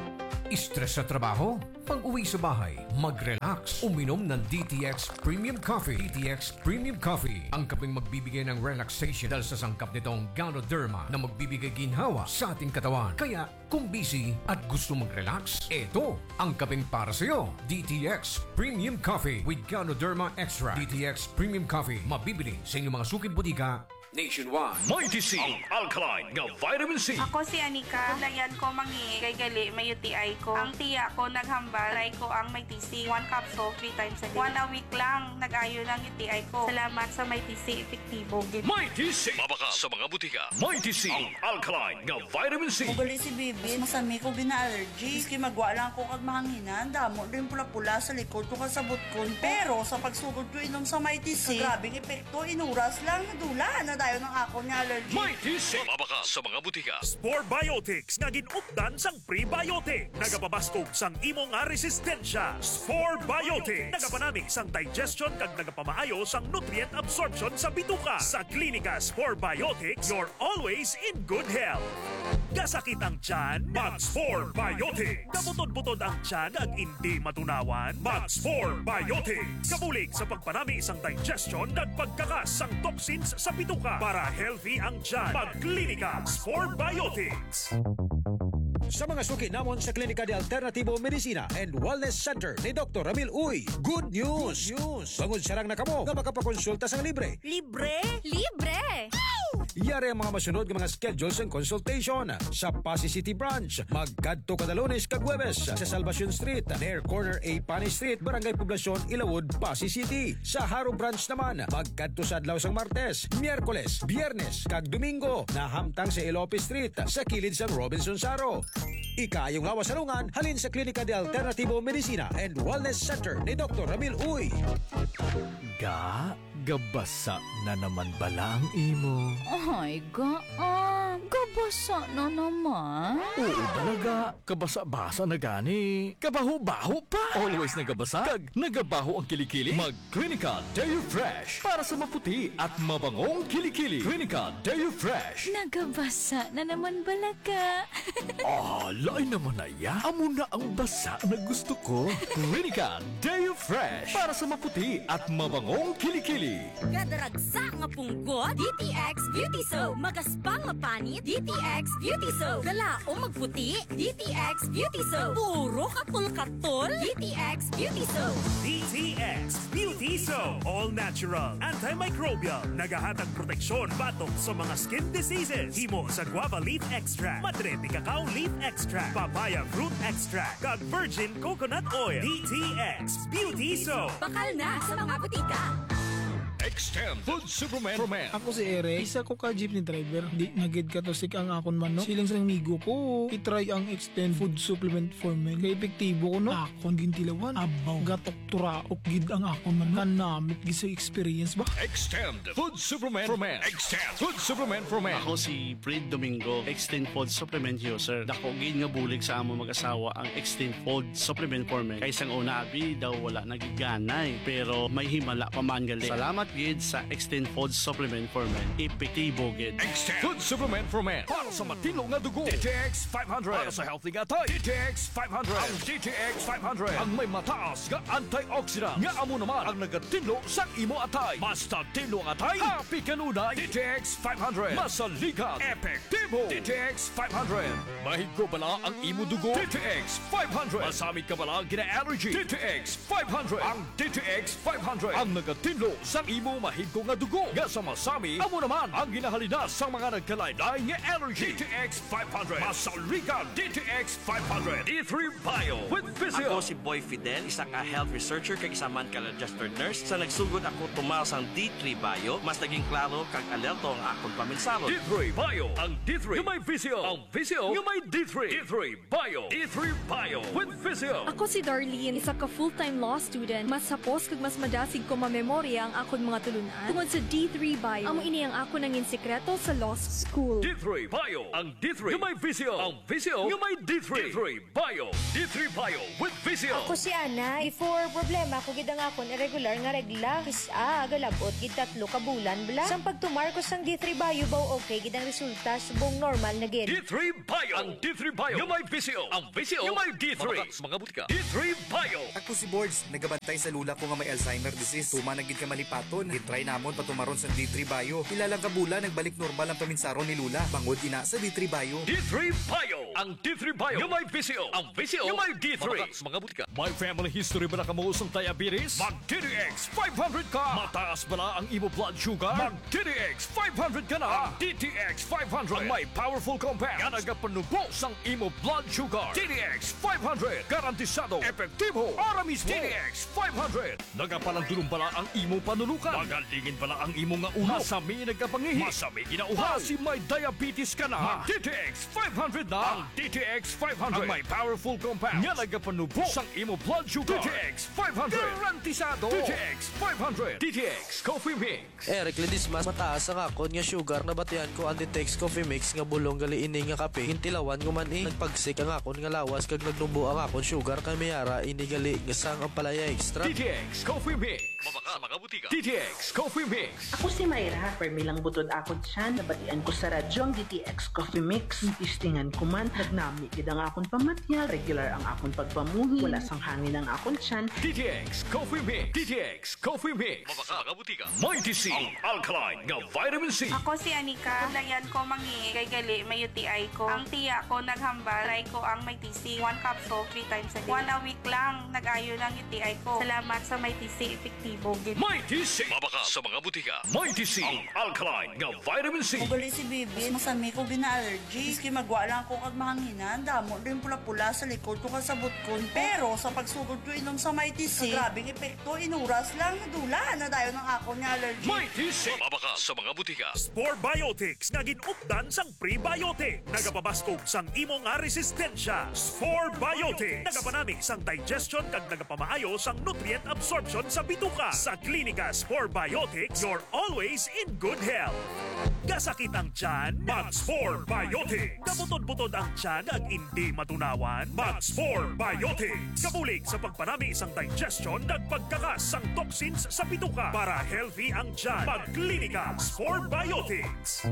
Stress sa trabaho? Pag-uwi sa bahay, mag-relax. Uminom ng D T X Premium Coffee. D T X Premium Coffee, ang kaping magbibigay ng relaxation dahil sa sangkap nitong Ganoderma na magbibigay ginhawa sa ating katawan. Kaya kung busy at gusto mag-relax, ito ang kaping para sa'yo. D T X Premium Coffee with Ganoderma Extra. D T X Premium Coffee, mabibili sa inyong mga suking butika nationwide.
Mighty C, ang alkaline nga vitamin C.
Ako si Anika. Kulayan ko mangi kay gali may U T I ko. Ang tiya ko naghambal, try ko ang Mighty C. One capsule, three times a day. One a week lang, nag-ayo ng U T I ko. Salamat sa Mighty C, epektibo.
Mighty C, mabaka sa mga butika. Mighty C, ang alkaline nga vitamin C.
Ugali si Bibi, masami ko bina-allergy. Iski magwa lang ko kag mahanginan, damo din pula-pula sa likod ko kasabot ko. Pero sa pagsugod ko inom sa Mighty C, grabing epekto, inuras lang, nadula na dayo ng ako ni allergy.
Mighty C, mabaka sa mga butika.
Spore Biotics nga ginupdan sang prebiotic. Nagapabaskog sang imo nga resistensya. Spore Biotics. Nagapanami sang digestion kag nagapamaayo sang nutrient absorption sa bituka. Sa klinika Spore Biotics, you're always in good health. Kasakit ang tiyan, mag-Spore Biotics. Kabutod-butod ang tiyan at hindi matunawan, mag-Spore Biotics. Kabulig sa pagpanami sang digestion at pagkakas sang toxins sa bituka para healthy ang tiyan. Mag-klinika Spore Biotics.
Sa mga suki namon sa Klinika de Alternativo Medicina and Wellness Center ni Doctor Ramil Uy, good news! Good news! Bangod sarang na kamo nga makapakonsulta sang libre.
Libre? Libre!
Yari ang mga masunod ng mga schedules and consultation sa Pasig City Branch. Magkadto kada Lunes kag Huwebes sa Salvacion Street, near corner A Pani Street, Barangay Poblacion, Ilawod, Pasig City. Sa Haro Branch naman, magkadto sa adlaw sang Martes, Miyerkules, Biyernes kag Domingo, nahamtang sa Ilope Street sa kilid sang Robinson Saro. Ikayong lawas salungan, halin sa Klinika de Alternativo Medicina and Wellness Center ni Doctor Ramil Uy.
Ga, gabasa na naman bala ang imo.
Ay, ga, ah, gabasa na naman.
Oo talaga, kabasa-basa na gani. Kabaho-baho pa. Always nagabasa, kag nagabaho ang kilikili. Mag-Klinika Deo Fresh para sa maputi at mabangong kilikili. Klinika Deo Fresh.
Nagabasa na naman balaga.
Ah, lain naman na ya. Amo na ang basa na gusto ko. Klinika Deo Fresh para sa maputi at mabangong kilikili.
Gadaragsa nga punggot, D T X Beauty Soap. Magaspang nga panit, D T X Beauty Soap. Galao magputi, D T X Beauty Soap. Puro katol-katol, D T X Beauty Soap.
D T X Beauty Soap. All natural, antimicrobial, nagahatag proteksyon batok sa mga skin diseases. Himo sa guava leaf extract, madre de cacao leaf extract, papaya fruit extract, kag virgin coconut oil. D T X Beauty Soap.
Bakal na sa mga butika.
Extend Food Superman for Men.
Ako si Eric, isa ko ka jeepney driver. Di nagid ka to sik ang akon man no. Silang sa migo ko, itry ang Extend Food Supplement for Men. Kaya epektibo ko no. Akon gintilawan, abaw, gatok turaok gid ang akon man. Kanamit gid sa experience ba?
Extend Food Supplement for Men. Extend Food Supplement for Men.
Ako si Fred Domingo, Extend Food Supplement user. Dako gid nga bulig sa amo mag-asawa ang Extend Food Supplement for Men. Kay sang una abi daw wala nagiganay, pero may himala pa man gali. Salamat gid sa Extend Food Supplement for Men. Epektibo gid.
Extend Food Supplement for Men. Para sa matino nga dugo. D T X five hundred. Para sa healthy nga tay. D T X five hundred. Ang D T X five hundred. Ang may mataas nga antioxidant. Nga amo naman ang nagatinlo sa imo atay. Basta tinlo ang atay, happy kanunay. D T X five hundred. Masaligan. Epektibo. D T X five hundred. Mahigo bala ang imo dugo. D T X five hundred. Masamit ka bala gina-allergy. D T X five hundred. Ang D T X five hundred. Ang nagatinlo sa imo mahigko nga dugo. Nga sa masami, amo naman ang ginahalinas sa mga nagkalaylay nga allergy. D T X five hundred. Masaligan. D T X five hundred. D three Bio with Physio.
Ako si Boy Fidel, isa ka health researcher kag isa man ka registered nurse. Sa nagsugod ako tumaw sang D three Bio, mas naging klaro kag alerto ang akong paminsaro.
D three Bio. Ang D three nga may Physio. Ang Physio nga may D three. D three Bio. D three Bio with Physio.
Ako si Darlene, isa ka full-time law student. Mas sapos kag mas madasig ko mamemorya ang akong
mga tulunan tungod sa D three Bio. Amo ini ang ako nangin sekreto sa law school.
D three Bio. Ang D three nga may Visio. Ang Visio nga may D three. D three Bio. D three Bio with Visio.
Ako si Ana. Before problema ko gid ang akon irregular nga regla. Kis a agalabot gid tatlo ka bulan bala. Sang pagtumar ko sang D three Bio baw okay gid ang resulta subong normal na gid.
D three Bio. Ang D three Bio nga may Visio. Ang Visio nga may D three. Mga butika. D three Bio.
Ako si Boards, nagabantay sa lula ko nga may Alzheimer disease. Tuma na gid ka malipaton. Gitry namon patumaron sa D three Bio. Ilalang ka bula nagbalik normal ang paminsaron ni Lula. Bangod ina sa D three Bio.
D three Bio. Ang D three Bio nga may Visio. Ang Visio nga may D three. Mga butika. May family history ba na kamuusang diabetes? Mag D D X five hundred ka. Mataas ba na ang imo blood sugar? Mag D D X five hundred ka na. Ang D T X five hundred ang may powerful compound nga nagapanubos ang imo blood sugar. D D X five hundred garantisado epektibo para mismo. D D X five hundred nagapalandulong bala ang imo panulukan. Magalingin bala ang imo nga ulo. Masami nagapangihi. Masami ginauhaw. Si may diabetes ka na. Mag D T X five hundred na. Ang D T X five hundred ang may powerful compound nga nagapanubos ang imo blood sugar. D T X five hundred garantisado. D T X five hundred. D T X Coffee Mix.
Eric Ledismas, mataas ang akon nga sugar na batian ko ang D T X Coffee Mix nga bulong gali ini nga kape. Hintilawan ko man eh. Nagpagsik ang akon nga lawas kag nagnubo ang akon sugar kay mayara ini gali nga sang ang palaya extra.
D T X Coffee Mix. Mabaka sa mga butika. D T X Coffee Mix.
Ako si Mayra, permilang butod ako dyan. Nabatian ko sa radyo ang D T X Coffee Mix. Tistingan ko man, nagnami gid ang akon pamatyal. Regular ang akon pagpamuhi. Wala sang hangin ang akon tiyan.
D T X Coffee Mix. D T X Coffee Mix. Mabaka sa mga butika. May D C. Ang alkaline nga vitamin C.
Ako si Anika. Layan ko mangi kay gali may U T I ko. Ang tiya ko naghambal. Try ko ang may T C. One capsule, three times a day. One a week lang. Nag-ayo ng U T I ko. Salamat sa may T C. Epektibo.
May T C. Mabaka sa mga butika. May T C. Ang alkaline nga vitamin C.
Ugali si Bibi. Masami ko gina-allergy. Iski magwa lang ko kag mahanginan. Damo din pula-pula sa likod ko kasabot ko. Pero sa pagsugod ko inom sa may T C, grabing epekto. Inuras lang. Nadula na dayo ng ako niya allergy.
May T C. Mabaka sa mga butika.
Spore Biotics nga ginupdan sang prebiotic. Nagapabastog sang imo nga resistensya. Spore Biotics. Nagapanami sang digestion kag nagapamaayo sang nutrient absorption sa bituka. Sa Klinika Spore Biotics, you're always in good health. Gasakit ang tiyan, mag-Spore Biotics. Kabutod-butod ang tiyan ag hindi matunawan, mag-Spore Biotics. Kabulig sa pagpanami sang digestion kag pagkakas sang toxins sa bituka para healthy ang tiyan. Mag-Klinika Spore Biotics.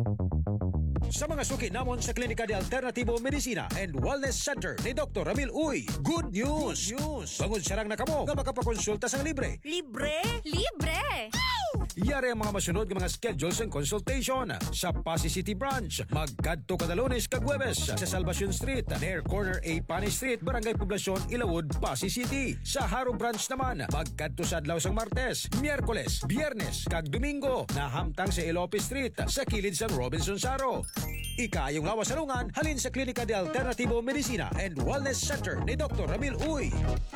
Sa mga suki namon sa Klinika de Alternativo Medicina and Wellness Center ni Doctor Ramil Uy, good news! Good news! Bangod sarang na kamo nga makapakonsulta sang libre.
Libre?
Libre!
Yari ang mga masunod ng mga schedules and consultation sa Pasay City Branch. Magkadto kada Lunes kag Huwebes sa Salvacion Street, near corner A Pani Street, Barangay Poblacion, Ilawod, Pasay City. Sa Haro Branch naman, magkadto sa adlaw sang Martes, Miyerkules, Biyernes kag Domingo na hamtang sa Ilope Street sa kilid sang Robinson Saro. Ikayong lawas salungan halin sa Klinika de Alternativo Medicina and Wellness Center ni Doctor Ramil Uy.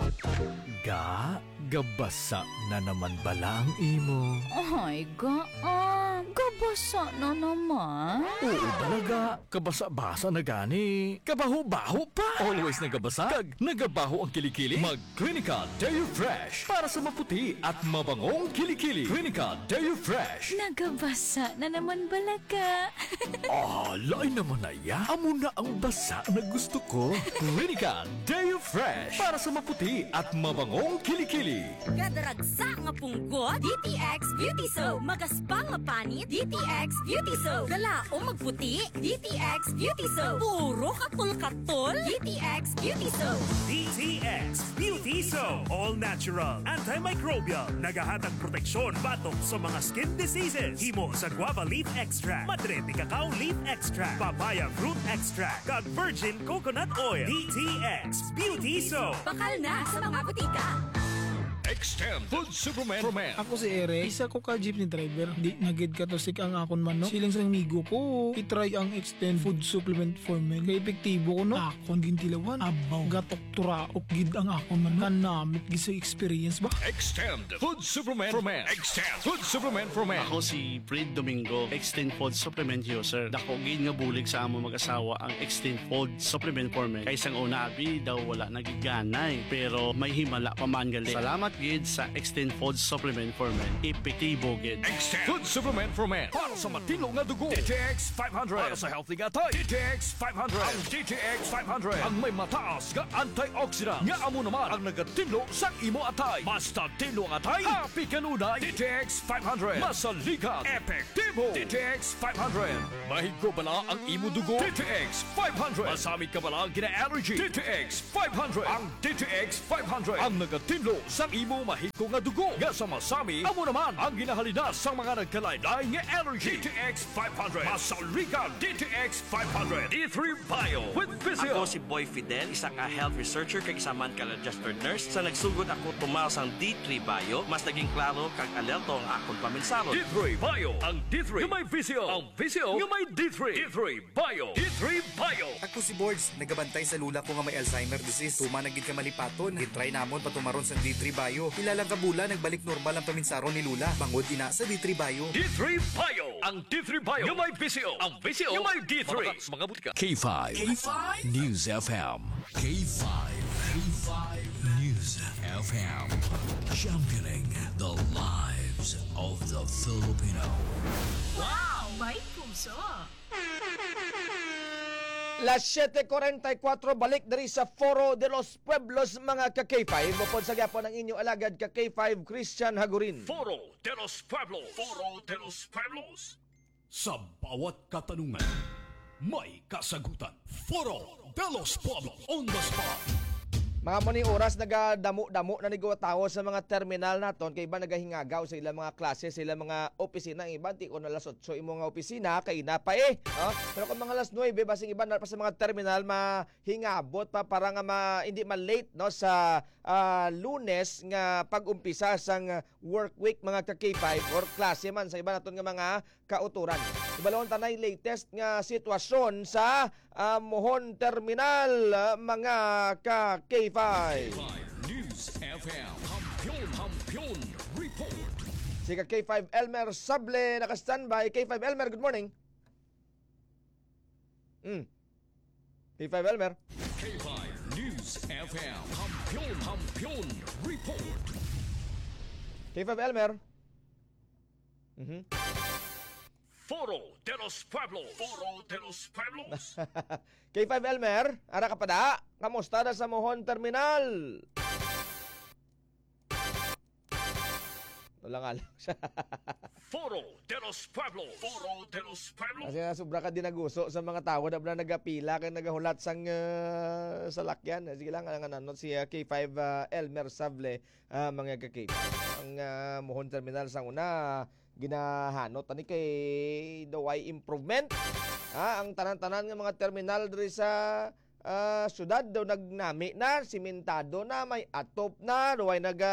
Ga, gabasa na naman bala ang imo.
Ay, ga, ah, gabasa na naman.
Oo talaga, kabasa-basa na gani. Kabaho-baho pa. Always nagabasa, kag nagabaho ang kilikili. Mag-Klinika Deo Fresh para sa maputi at mabangong kilikili. Klinika Deo Fresh.
Nagabasa na naman balaga.
Ah, lain naman na ya. Amo na ang basa na gusto ko. Klinika Deo Fresh para sa maputi at mabangong kilikili.
Gadaragsa nga punggot, D T X Beauty Soap. Magaspang nga panit, D T X Beauty Soap. Galaong magputi, D T X Beauty Soap. Puro katul-katul, D T X Beauty Soap.
D T X Beauty Soap. All natural, antimicrobial, nagahatag proteksyon batok sa mga skin diseases. Himo sa guava leaf extract, madre de cacao leaf extract, papaya fruit extract, kag virgin coconut oil. D T X Beauty Soap.
Bakal na sa mga butika.
Extend Food Superman for Men.
Ako si Eric, isa ko ka jeepney driver. Di nagid ka to sik ang akon man, no? Siling sa migo ko, itry ang Extend Food Supplement for Men. Kaya epektibo ko, no? Akon gintilawan, abaw, gatok turaok gid ang akon man, no? Kanamit gid sa experience ba?
Extend Food Supplement for Men. Extend Food Supplement for Men.
Ako si Fred Domingo, Extend Food Supplement user. Dako gid nga bulig sa amo mag-asawa ang Extend Food Supplement for Men. Kaysang una abi daw wala nagiganay, pero may himala pa man gali. Salamat gid sa Extend Food Supplement for Men. Epektibo gid.
Extend Food Supplement for Men. Para sa matino nga dugo. D T X five hundred. Para sa healthy nga tay. D T X five hundred. Ang D T X five hundred. Ang may mataas nga antioxidant. Nga amo naman ang nagatinlo sa imo atay. Basta tinlo ang atay. Happy kanunay. D T X five hundred. Masalikat. Epektibo. D T X five hundred. Mahigko bala ang imo dugo. D T X five hundred. Masamit ka bala ang gina-allergy. D T X five hundred. Ang D T X five hundred. Ang nagatinlo sa imo mahigko nga dugo. Nga sa masami, amo naman ang ginahalinas sa mga nagkalaylay nga allergy. D T X five hundred. Masalikat. D T X five hundred. D three Bio with Physio.
Ako si Boy Fidel, isa ka health researcher kag isa man ka registered nurse. Sa nagsugod ako tumaw sang D three Bio, mas naging klaro kag alerto ang akong paminsaron.
D three Bio. Ang D three nga may Physio. Ang Physio nga may D three. D three Bio. D three Bio.
Ako si Boards, nagabantay sa lula ko nga may Alzheimer disease. Tuma nagid ka malipaton. Gitry namon patumaron sa D three Bio. Ilalang kabula nagbalik normal ang paminsaron ni Lula. Bangod ina sa D three Bio.
D three Bio. Ang D three Bio nga may Physio. Ang Physio nga may D three. Mga butika.
K five. K five News F M. K five. K five News F M. Championing the lives of the Filipino.
Wow! May puso!
Las seven forty-four balik dari sa Foro de los Pueblos mga ka K five. Mupod sa gyapon ang inyong alagad ka K five Christian Hagurin.
Foro de los Pueblos. Foro de los Pueblos.
Sa bawat katanungan, may kasagutan. Foro de los Pueblos on the spot.
Mga muning oras nagadamo-damo na nigawa tao sa mga terminal naton kay iba nagahingagaw sa ilang mga klase, sa ilang mga opisina. Ang iba di ko na alas eight imo nga opisina kay na pa eh. Oh, pero kung mga alas nine basing iba na pa sa mga terminal mahingabot pa para nga ma, hindi ma-late no sa uh, Lunes nga pag-umpisa sang work week mga ka K five or klase man sa iba naton nga mga kauturan. Ibalon tanay latest nga sitwasyon sa uh, Mohon Terminal uh, mga ka K five.
News F M. Hampion, Hampion Report.
Si K five Elmer Sable naka-standby. K five Elmer, good morning. Mm. K five Elmer.
K five News F M. Hampion, Hampion Report.
K five Elmer. Mhm.
Foro de los Pueblos. Foro de los Pueblos.
K five Elmer, ara ka pada? Kamusta na sa Mohon Terminal? Wala nga lang siya.
Foro de los Pueblos. Foro de los Pueblos.
Kasi sobra ka dinaguso sa mga tao na na nagapila kaya nagahulat sang uh, salakyan. Sige lang, ang nanot si uh, K five uh, Elmer Sable, uh, mga ka-K five. Ang uh, Mohon Terminal sang una, ginahanot ani kay daway improvement. Ha, ang tanan-tanan ng mga terminal diri sa uh, syudad daw nagnami na, simentado na, may atop na, daway naga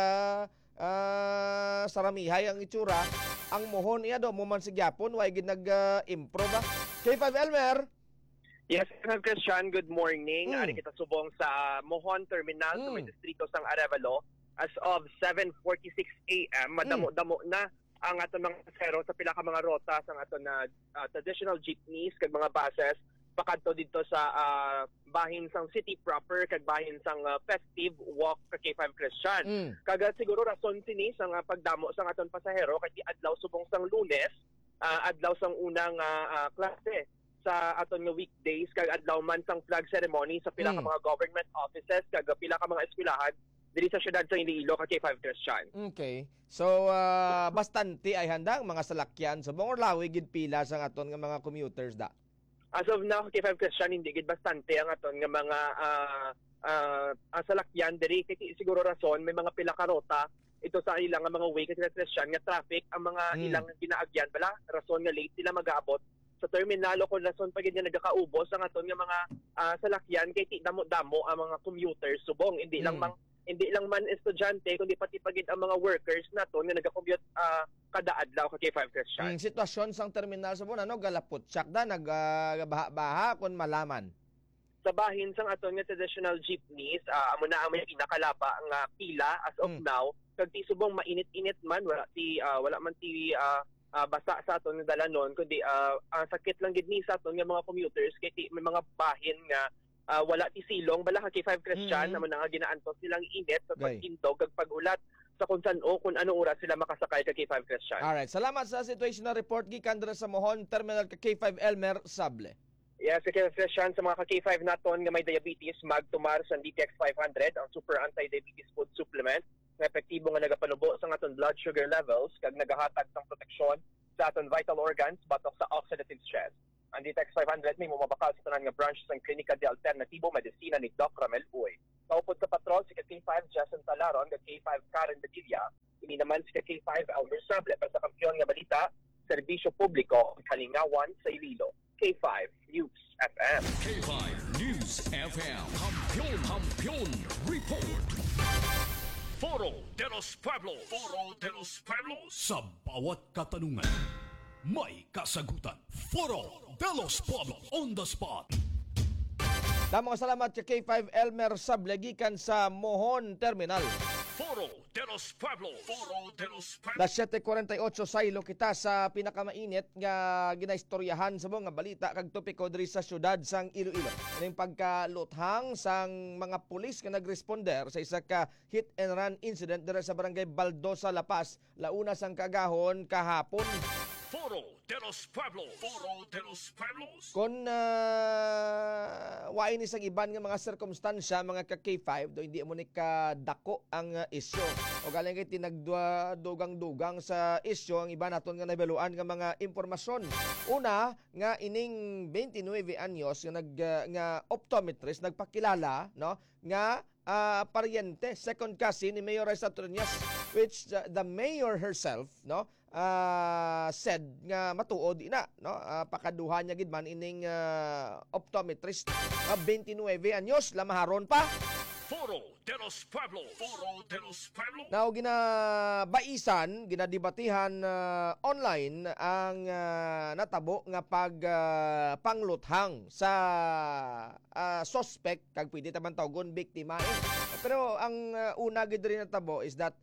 uh, saramihay ang itsura. Ang Mohon iya daw mo man sa gyapon way gid nag-improve. Uh, K five Elmer.
Yes, Christian, good morning.
Mm.
Ari kita subong sa Mohon Terminal mm. sa may distrito sang Arevalo. As of seven forty-six a m, madamo-damo mm. na ang aton mga pasero sa pila ka mga rota sa aton na uh, traditional jeepneys kag mga buses pakadto dito sa uh, bahin sang city proper kag bahin sang uh, festive walk sa K five Christian. Mm. Kaga siguro rason sini sang uh, pagdamo sang aton pasahero kay adlaw subong sang Lunes, uh, adlaw sang unang uh, uh, klase sa aton nga weekdays kag adlaw man sang flag ceremony sa pila mm. ka mga government offices kag pila ka mga eskwelahan diri sa syudad sa Iloilo ka K five Christian.
Okay. So uh, bastante ay handang mga salakyan sa so, lawi gid pila sa aton nga mga commuters da.
As of now K five Christian hindi gid bastante ang aton nga mga uh, uh, uh, salakyan diri kay siguro rason may mga pila ka rota ito sa ilang nga mga way kay Christian nga traffic ang mga hmm. ilang ginaagyan bala rason nga late sila mag-aabot sa terminal o kung rason pa gid nga nagakaubos ang aton nga mga uh, salakyan kay ti damo-damo ang mga commuters subong hindi hmm. lang mang hindi lang man estudyante kundi pati pagid ang mga workers nato nga nagacommute uh, kada adlaw ka K five Christian.
Ang sitwasyon sang terminal sa Bon ano galapot sak da nagbaha-baha kon malaman.
Sa bahin sang aton nga traditional jeepneys uh, amo na ang may pinakalapa nga pila as of mm. now kag ti subong mainit-init man wala ti uh, wala man ti uh, uh, basa sa aton nga dalanon kundi uh, ang sakit lang gid ni sa aton nga mga commuters kay ti may mga bahin nga Uh, wala ti silong bala ka K five Christian mm-hmm. naman nga ginaantos silang init sa pagindog kag pagulat sa kung saan o kung ano oras sila makasakay ka K five Christian.
Alright, salamat sa situational report gikan dira sa Mohon Terminal ka K five Elmer Sable.
Yes, K five Christian, sa mga ka K five naton nga may diabetes, magtumar sa D T X five hundred, ang super anti-diabetes food supplement nga epektibo nga nagapanubo sa aton blood sugar levels kag nagahatag ng proteksyon sa aton vital organs batok sa oxidative stress. Ang D T X five hundred may mumabakal sa tanan nga branches ng Klinika de Alternatibo Medicina ni Doc Ramel Uy. Kaupod sa patrol si K five Jason Talaron, K five Karen Badilla, ini naman si K five Elmer Sable para sa kampiyon nga balita, serbisyo publiko, kalingawan sa Iloilo. K five News F M.
K five News F M. Kampiyon, kampiyon, report.
Foro de los Pueblos. Foro de los Pueblos.
Sa bawat katanungan, may kasagutan. Foro de los Pueblos on the spot.
Damo salamat kay K five Elmer Sable gikan sa Mohon Terminal.
Foro de los Pueblos. Foro de los Pueblos.
Las seven forty-eight saylo kita sa pinakamainit nga ginaistoryahan sa mga balita kag topiko diri sa syudad sang Iloilo. Kaning pagkaluthang sang mga pulis nga nagresponder sa isa ka hit and run incident diri sa barangay Baldosa, La Paz, launa sang kagahon kahapon.
Foro de los Pueblos. Foro de los Pueblos.
Kung uh, wain isang iban nga mga sirkumstansya, mga ka K five, do hindi mo ni kadako ang uh, isyo. O galing kay tinagdugang-dugang sa isyo, ang iba naton nga nabaluan nga mga impormasyon. Una, nga ining twenty-nine anyos nga, nag, uh, nga optometrist, nagpakilala, no, nga uh, paryente, second cousin ni Mayor Reza Triñas, which uh, the mayor herself, no, Uh, said nga matuod ina, no, uh, pakaduhan niya gid man ining uh, optometrist uh, twenty-nine anyos lamaharon pa.
Foro de los Pueblos. Foro de los Pueblos.
Now ginabaisan, ginadebatihan uh, online ang uh, natabo nga pag uh, pangluthang sa uh, suspect kag pwede taman tawgon biktima. Eh. Pero ang uh, una gid rin natabo is that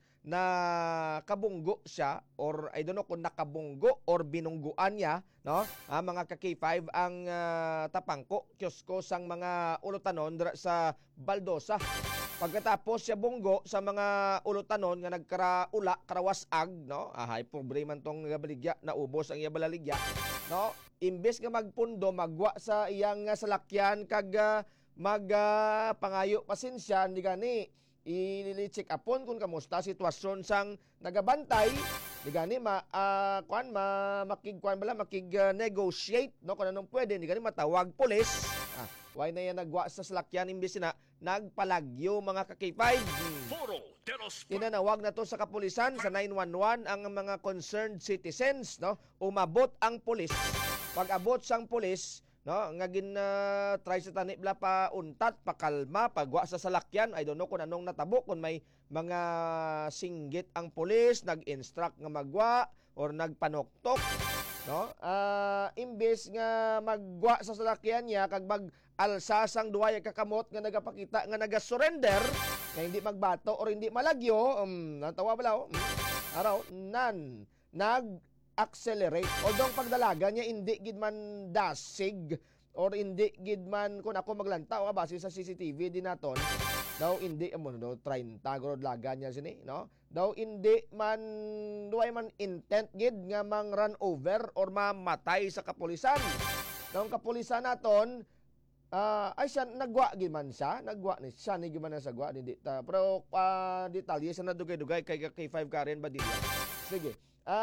na kabunggo siya or I don't know kung nakabunggo or binungguan niya, no, ah, mga ka K five ang uh, tapangko kiosko sang mga ulutanon sa Baldosa. Pagkatapos siya bunggo sa mga ulutanon nga nagkaraula karawasag, no, ahay problema tong baligya, naubos ang iya balaligya, no, imbes nga magpundo magwa sa iyang uh, salakyan kag uh, mag uh, pangayo pasensya ni gani i-check upon kung kamusta sitwasyon sang nagabantay di gani ma uh, kuan ma makig kuan bala makig uh, negotiate, no, kung anong pwede di gani matawag pulis. Ah, why na yan nagwa sa salakyan imbis na nagpalagyo mga ka K five.
Foro de los Pueblos.
Tinanawag na to sa kapulisan sa nine one one ang mga concerned citizens, no, umabot ang pulis. Pag abot sang pulis, no, nga gin uh, try sa tani bla pa untat pakalma pagwa sa salakyan. I don't know kung anong natabo, kung may mga singgit ang pulis nag-instruct nga magwa or nagpanoktok, no, uh, imbes nga magwa sa salakyan niya kag mag alsasang duway kakamot nga nagapakita nga naga-surrender nga hindi magbato or hindi malagyo, um, natawa bala um, araw nan nag accelerate. Although pagdalaga niya hindi gid man dasig or hindi gid man kun ako maglantaw base sa C C T V din naton, daw hindi amo no thirty gorod laga niya sini, no, daw hindi man duay man intent gid nga mang run over or mamatay sa kapulisan. Daw kapulisan naton uh, ay siya nagwa gid man siya nagwa ni siya ni gid man sa gwa di ta, pero uh, detalye sa nadugay-dugay kay K five Karen Badilla. Sige.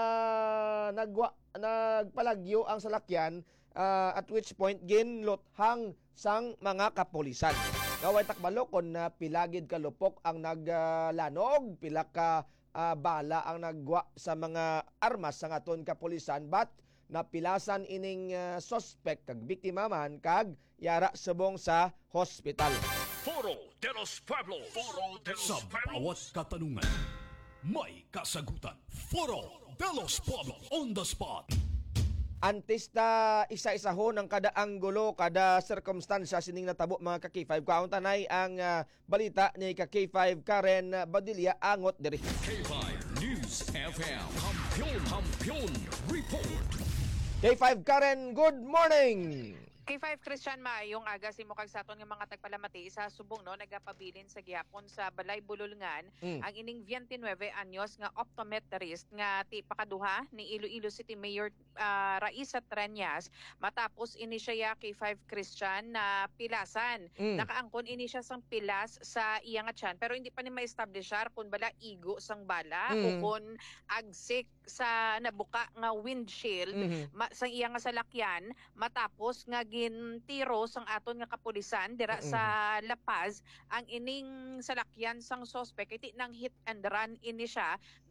Uh, nagwa, nagpalagyo ang salakyan uh, at which point ginlothang sang mga kapulisan. Gaway takbalo kon na uh, pilagid kalupok ang naglanog, uh, pila ka uh, bala ang nagwa sa mga armas sa aton kapulisan, but napilasan ining uh, suspect kag biktima man kag yara subong sa hospital.
Foro de los Pueblos. Foro de los
Sa bawat katanungan, may kasagutan. Foro de los Pueblos on the spot.
Antes ta isa-isa ho ng kada anggulo, kada circumstansya sining natabo mga ka K five. Kauntanay ang uh, balita ni ka K five Karen Badilla angot diri.
K five News F M. Kampiyon, kampiyon, report.
K five Karen, good morning.
K five Christian, maayong aga si mo kag saton nga mga tagpalamati sa subong no nagapabilin sa gihapon sa Balay Bululngan
Mm.
ang ining twenty-nine anyos nga optometrist nga ti pakaduha ni Iloilo City Mayor ah, Raisa Treñas matapos ini siya K five Christian na pilasan.
Mm.
Nakaangkon ini siya sang pilas sa iya nga tiyan pero hindi pa ni ma-establishar kung bala igo sang bala
Mm.
o kung agsik sa nabuka nga windshield
Mhm.
ma, sa iya nga salakyan matapos nga gintiro sang aton nga kapulisan dira
Mm.
sa La Paz ang ining salakyan sang suspect iti nang hit and run ini siya